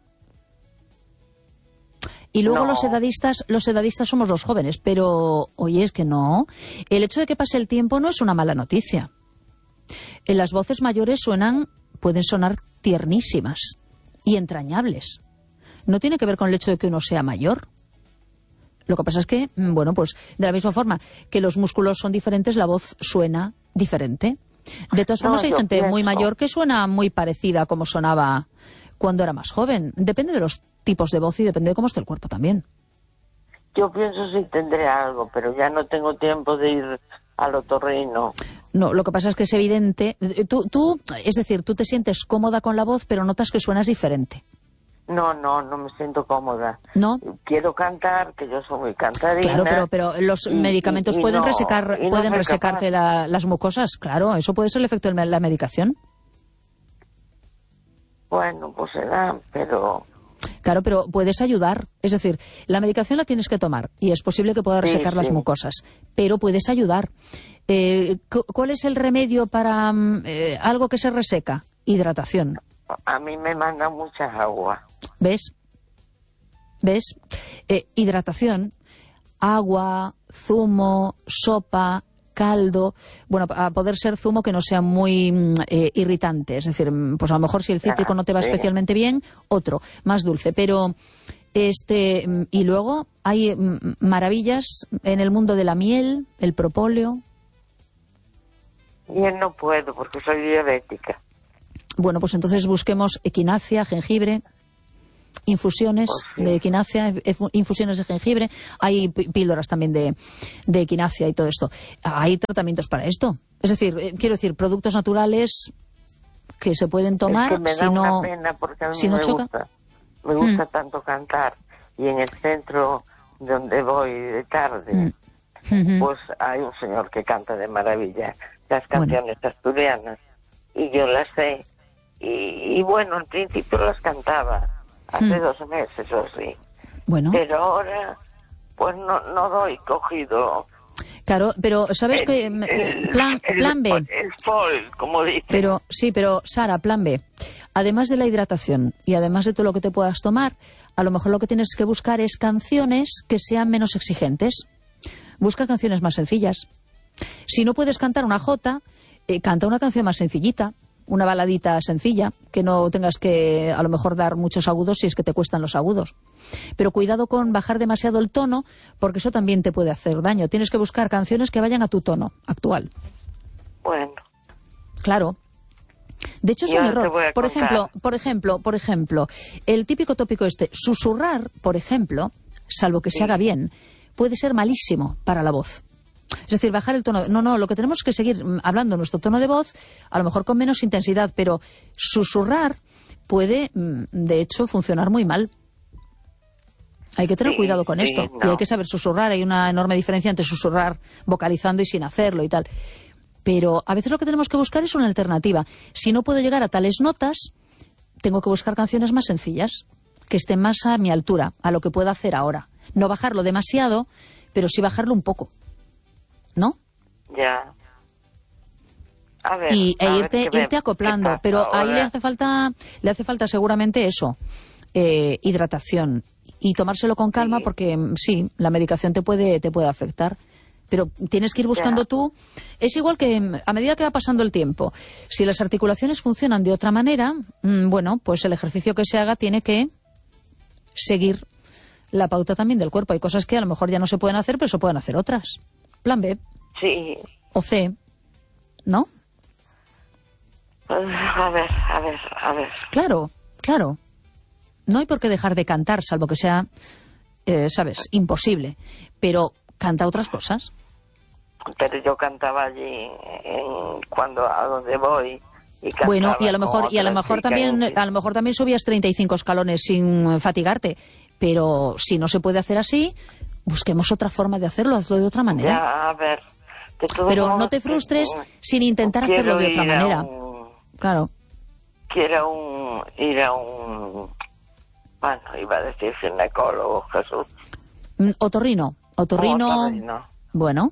Y luego no. los edadistas, los edadistas somos los jóvenes, pero oye, es que no. El hecho de que pase el tiempo no es una mala noticia. En las voces mayores suenan, pueden sonar tiernísimas y entrañables. No tiene que ver con el hecho de que uno sea mayor. Lo que pasa es que, bueno, pues de la misma forma que los músculos son diferentes, la voz suena diferente. De todas formas, no, hay gente pienso. muy mayor que suena muy parecida a como sonaba cuando era más joven. Depende de los tipos de voz y depende de cómo esté el cuerpo también. Yo pienso si tendré algo, pero ya no tengo tiempo de ir al otorrino. No, lo que pasa es que es evidente. Tú, tú, es decir, tú te sientes cómoda con la voz, pero notas que suenas diferente. No, no, no me siento cómoda. ¿No? Quiero cantar, que yo soy muy cantarina. Claro, pero, pero los y, medicamentos y, y pueden no, resecar, no pueden resecarte la, las mucosas. Claro, eso puede ser el efecto de la medicación. Bueno, pues será, pero... Claro, pero puedes ayudar. Es decir, la medicación la tienes que tomar y es posible que pueda resecar sí, las sí. mucosas, pero puedes ayudar. Eh, ¿Cuál es el remedio para eh, algo que se reseca? Hidratación. A mí me manda mucha agua. ¿Ves? ¿Ves? Eh, hidratación. agua, zumo, sopa, caldo, bueno, a poder ser zumo que no sea muy eh, irritante, es decir, pues a lo mejor si el cítrico no te va especialmente bien, otro, más dulce, pero este, y luego hay maravillas en el mundo de la miel, el propóleo. Miel no puedo porque soy diabética. Bueno, pues entonces busquemos equinacia, jengibre, infusiones oh, sí. de equinacia, infusiones de jengibre, hay píldoras también de, de equinacia y todo esto. Hay tratamientos para esto. Es decir, eh, quiero decir, productos naturales que se pueden tomar es que me si da no, una pena porque a mí si no me choca. Gusta, me gusta mm. tanto cantar y en el centro donde voy de tarde, mm. mm-hmm. pues hay un señor que canta de maravilla las canciones bueno. asturianas y yo las sé y, y bueno, al principio las cantaba. Hace hmm. dos meses o sí. Bueno. Pero ahora, pues no, no doy cogido. Claro, pero ¿sabes qué? Plan, plan B. El folk, como dicen. Pero, sí, pero Sara, plan B. Además de la hidratación y además de todo lo que te puedas tomar, a lo mejor lo que tienes que buscar es canciones que sean menos exigentes. Busca canciones más sencillas. Si no puedes cantar una jota, eh, canta una canción más sencillita. Una baladita sencilla, que no tengas que a lo mejor dar muchos agudos si es que te cuestan los agudos. Pero cuidado con bajar demasiado el tono, porque eso también te puede hacer daño. Tienes que buscar canciones que vayan a tu tono actual. Bueno. Claro. De hecho es un error. Por ejemplo, por ejemplo, por ejemplo, el típico tópico este, susurrar, por ejemplo, salvo que sí. se haga bien, puede ser malísimo para la voz. Es decir, bajar el tono. No, no, lo que tenemos es que seguir hablando nuestro tono de voz, a lo mejor con menos intensidad, pero susurrar puede, de hecho, funcionar muy mal. Hay que tener sí, cuidado con sí, esto. No. Y hay que saber susurrar. Hay una enorme diferencia entre susurrar vocalizando y sin hacerlo y tal. Pero a veces lo que tenemos que buscar es una alternativa. Si no puedo llegar a tales notas, tengo que buscar canciones más sencillas, que estén más a mi altura, a lo que puedo hacer ahora. No bajarlo demasiado, pero sí bajarlo un poco. ¿No? Ya. A ver, y e a irte, ver irte acoplando, pero ahora. Ahí le hace falta, le hace falta seguramente eso, eh, hidratación y tomárselo con calma sí. porque sí, la medicación te puede, te puede afectar, pero tienes que ir buscando ya. tú. Es igual que a medida que va pasando el tiempo, si las articulaciones funcionan de otra manera, mmm, bueno, pues el ejercicio que se haga tiene que seguir la pauta también del cuerpo. Hay cosas que a lo mejor ya no se pueden hacer, pero se pueden hacer otras. Plan B. Sí. O C. ¿No? A ver, a ver, a ver. Claro, claro. No hay por qué dejar de cantar, salvo que sea, eh, ¿sabes?, imposible. Pero canta otras cosas. Pero yo cantaba allí en, cuando a donde voy. Y bueno, y a lo mejor, y a lo mejor también, en... a lo mejor también subías treinta y cinco escalones sin fatigarte. Pero si no se puede hacer así, busquemos otra forma de hacerlo, hazlo de otra manera. Ya, a ver. Pero no te frustres que, sin intentar hacerlo de otra manera. Un, claro. Quiero un, ir a un... Bueno, iba a decir ginecólogo, Jesús. Otorrino. Otorrino. Otorrino. Bueno.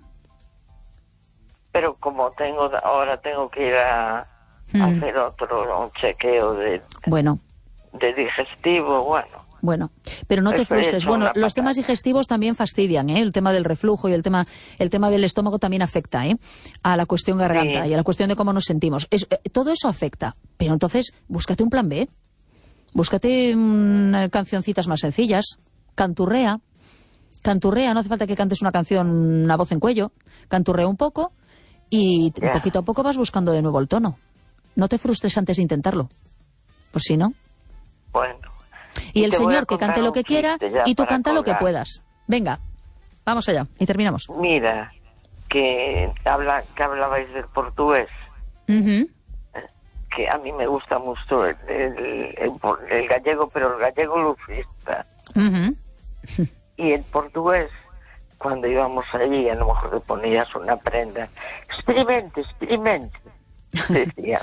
Pero como tengo ahora tengo que ir a, hmm. a hacer otro un chequeo de... Bueno. De digestivo, bueno. Bueno, pero no te frustres. Bueno, los temas digestivos también fastidian, ¿eh? El tema del reflujo y el tema el tema del estómago también afecta, ¿eh? A la cuestión garganta sí. y a la cuestión de cómo nos sentimos. Es, eh, todo eso afecta. Pero entonces, búscate un plan B. Búscate mmm, cancioncitas más sencillas. Canturrea. Canturrea, no hace falta que cantes una canción, una voz en cuello. Canturrea un poco y yeah. poquito a poco vas buscando de nuevo el tono. No te frustres antes de intentarlo. Pues si no. Bueno. Y, y el señor que cante lo que quiera y tú canta colgar. Lo que puedas. Venga, vamos allá y terminamos. Mira, que, habla, que hablabais del portugués, uh-huh. que a mí me gusta mucho el, el, el, el gallego, pero el gallego lufista. Uh-huh. Y el portugués, cuando íbamos allí, a lo mejor le ponías una prenda. Experimente, experimente, decía.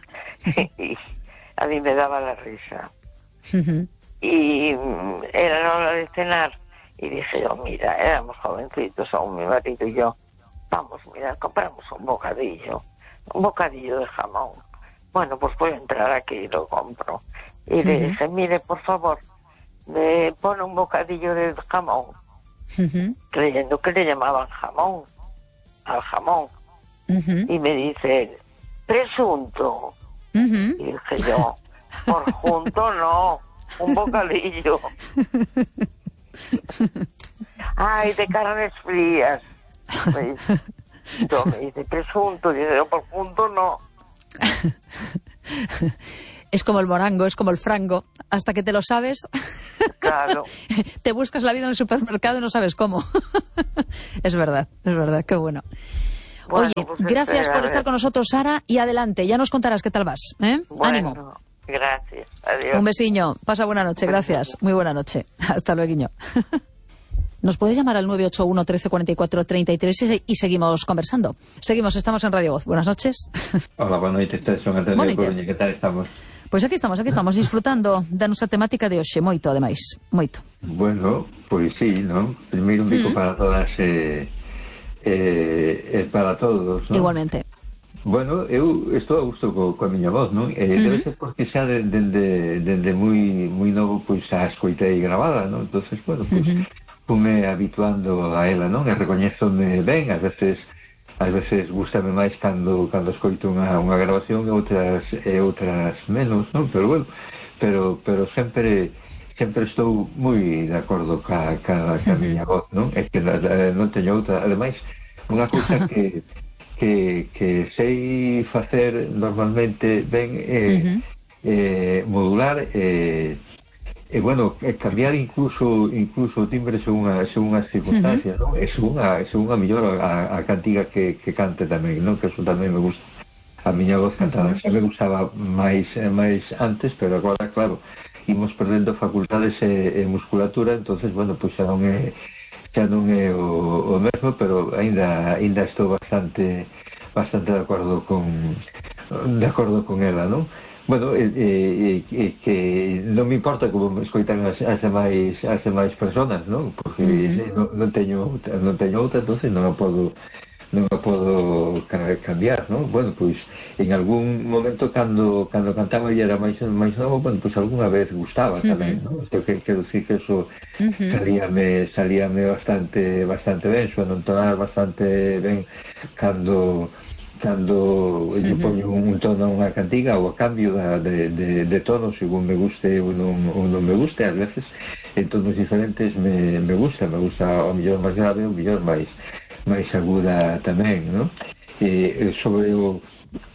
Y a mí me daba la risa. Uh-huh. Y era la hora de cenar y dije yo, mira, éramos jovencitos aún mi marido y yo, vamos, mira, compramos un bocadillo, un bocadillo de jamón. Bueno, pues voy a entrar aquí y lo compro. Y uh-huh. le dije, mire, por favor, me pone un bocadillo de jamón. uh-huh. creyendo que le llamaban jamón, al jamón. Uh-huh. Y me dice, presunto. Uh-huh. Y dije yo, por junto no, un bocadillo. Ay, de carnes frías. Me dice, yo me dice, presunto. Y dije, por junto no. Es como el morango, es como el frango. Hasta que te lo sabes, claro. Te buscas la vida en el supermercado y no sabes cómo. Es verdad, es verdad, qué bueno. bueno Oye, pues gracias este, por estar con nosotros, Sara, y adelante, ya nos contarás qué tal vas. ¿eh? Bueno, ánimo. Gracias, adiós. Un besiño, pasa buena noche, gracias. Muy buena noche. Hasta luego. Nos puedes llamar al nueve ocho uno, trece, cuarenta y cuatro, treinta y tres y seguimos conversando. Seguimos, estamos en Radio Voz. Buenas noches. Hola, boa noite, son Antonio de Coruña, que tal estamos? Pois pues aquí estamos, aquí estamos, disfrutando da nosa temática de hoxe, moito, ademais, moito. Bueno, pois sí, non? Primeiro un bico mm. para todas e eh, eh, para todos, non? Igualmente. Bueno, eu estou a gusto co, coa miña voz, non? Eh, mm-hmm. Debe ser porque xa dende de, de, de moi, moi novo, pois a escoitei grabada, non? Entonces, bueno, pois mm-hmm. fume habituando a ela, non? E recoñézome ben, ás veces ás veces gústame máis cando cando escoito unha, unha grabación e outras e outras menos, non? Pero bueno, pero pero sempre sempre estou moi de acordo ca, ca, ca miña voz, non? É que non teño outra, ademais, unha cousa que que, que sei facer normalmente ben é uh-huh. eh, modular e eh, E, bueno, cambiar incluso incluso o timbre según, a, según as circunstancias, uh-huh. non? É según a, según a mellor a, a cantiga que, que cante tamén, non? Que eso tamén me gusta. A miña voz cantada uh-huh. xa me gustaba máis máis antes, pero agora, claro, imos perdendo facultades e, e musculatura, entonces, bueno, pois xa non é xa non é o, o mesmo, pero aínda aínda estou bastante bastante de acordo con de acordo con ela, non? Bueno, e, e, e que non me importa como me escoitan as, as demais as demais personas, non? Porque uh-huh. non, non teño non teño outra, entonces non a podo non a podo cambiar, non? Bueno, pois en algún momento cando cando cantaba e era máis máis novo, bueno, pois algunha vez gustaba tamén, uh-huh. non? Eu que, quero dicir que eso uh-huh. salíame salíame bastante bastante ben, sueno entonar bastante ben cando cando uh-huh. lle poño un tono a unha cantiga ou a cambio da, de, de, de tono según me guste ou non, ou non me guste, ás veces en tonos diferentes me, me gusta, me gusta o mellor máis grave ou mellor máis máis aguda tamén, non? E sobre o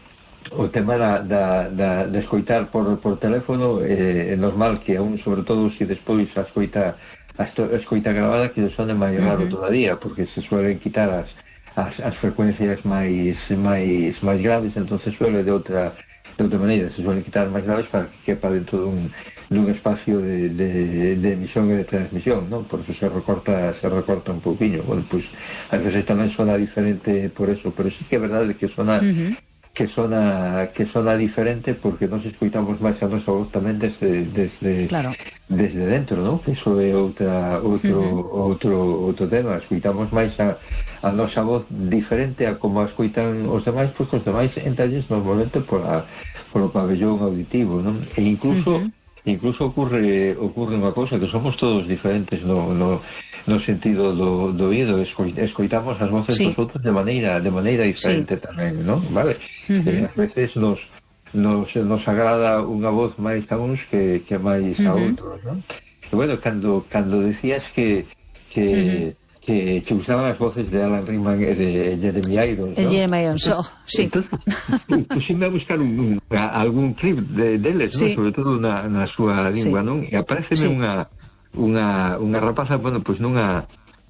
o tema da, da, da, de escoitar por, por teléfono é, é normal que aún, sobre todo se despois a escoita a escoita grabada que sone máis raro uh-huh. todavía, porque se suelen quitar as As, as frecuencias máis máis máis graves, entonces suele de outra de outra maneira, se suelen quitar máis graves para que quepa dentro dun, dun espacio de, de, de emisión e de transmisión, non? Por eso se recorta se recorta un pouquinho. Bueno, pois pues, a veces tamén sona diferente por eso, pero sí que é verdade que sona uh-huh. que sona que sona diferente porque nos escoitamos máis a nosa voz tamén desde desde claro. desde dentro, non? Que iso é outra outro uh-huh. outro outro tema, escoitamos máis a a nosa voz diferente a como a escoitan os demais, pois os demais entalles normalmente pola, polo pabellón auditivo, non? E incluso uh-huh. incluso ocurre ocurre unha cousa, que somos todos diferentes no, no, no sentido do, do oído, escoitamos as voces sí. dos outros de maneira de maneira diferente sí. tamén, non? Vale? Uh-huh. E ás veces nos, nos, nos agrada unha voz máis a uns que, que máis uh-huh. a outros, non? E bueno, cando, cando decías que que uh-huh. Que, que usaban as voces de Alan Rickman e de Jeremy Irons, ¿no? Jeremy Irons, oh, sí. Entonces, pusime a buscar un, un, a, algún clip de, deles, sí. ¿no? Sobre todo na, na súa lingua, sí. non? E apareceme sí. unha, unha, unha rapaza, bueno, pois pues nunha,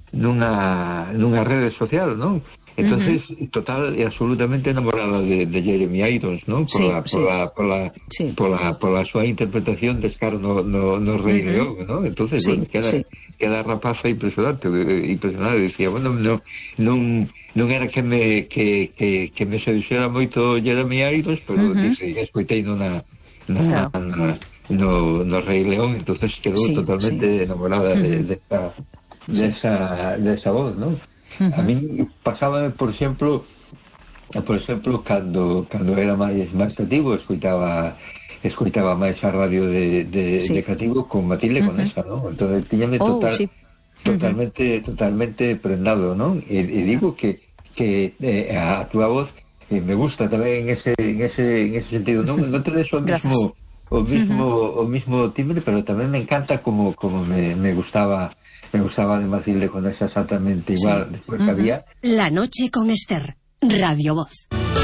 nunha, nunha rede social, non? Entonces, uh-huh. total e absolutamente enamorada de, de Jeremy Irons, ¿no? Por, sí, la, por, sí. la, por, la, sí. por, la, por la súa interpretación de Scar no, no, no Rei uh-huh. León, ¿no? Entonces, sí, bueno, queda, sí. queda rapaza impresionante, impresionante. Decía, bueno, no, non, non era que me, que, que, que me seduxera moito Jeremy Irons, pero uh-huh. que escoitei na, na, no. na, no, no Rei León, entonces quedou sí, totalmente sí. enamorada uh-huh. de, de, esa, de, sí. esa, de esa voz, ¿no? Uh-huh. A mí pasaba, por exemplo, por exemplo, cando cando era máis máis cativo, escoitaba escoitaba máis a radio de, de, sí. de cativo con Matilde uh-huh. Conesa, ¿no? Entonces tiñame total, oh, sí. totalmente, uh-huh. totalmente prendado, ¿no? Y, y digo que, que eh, a tu voz eh, me gusta también en ese, en ese, en ese sentido. No, no te des o mismo, o mismo, uh-huh. o mismo timbre, pero también me encanta como, como me, me gustaba, me gustaba de Matilde cuando es exactamente igual, sí. después uh-huh. había. La noche con Esther, Radio Voz.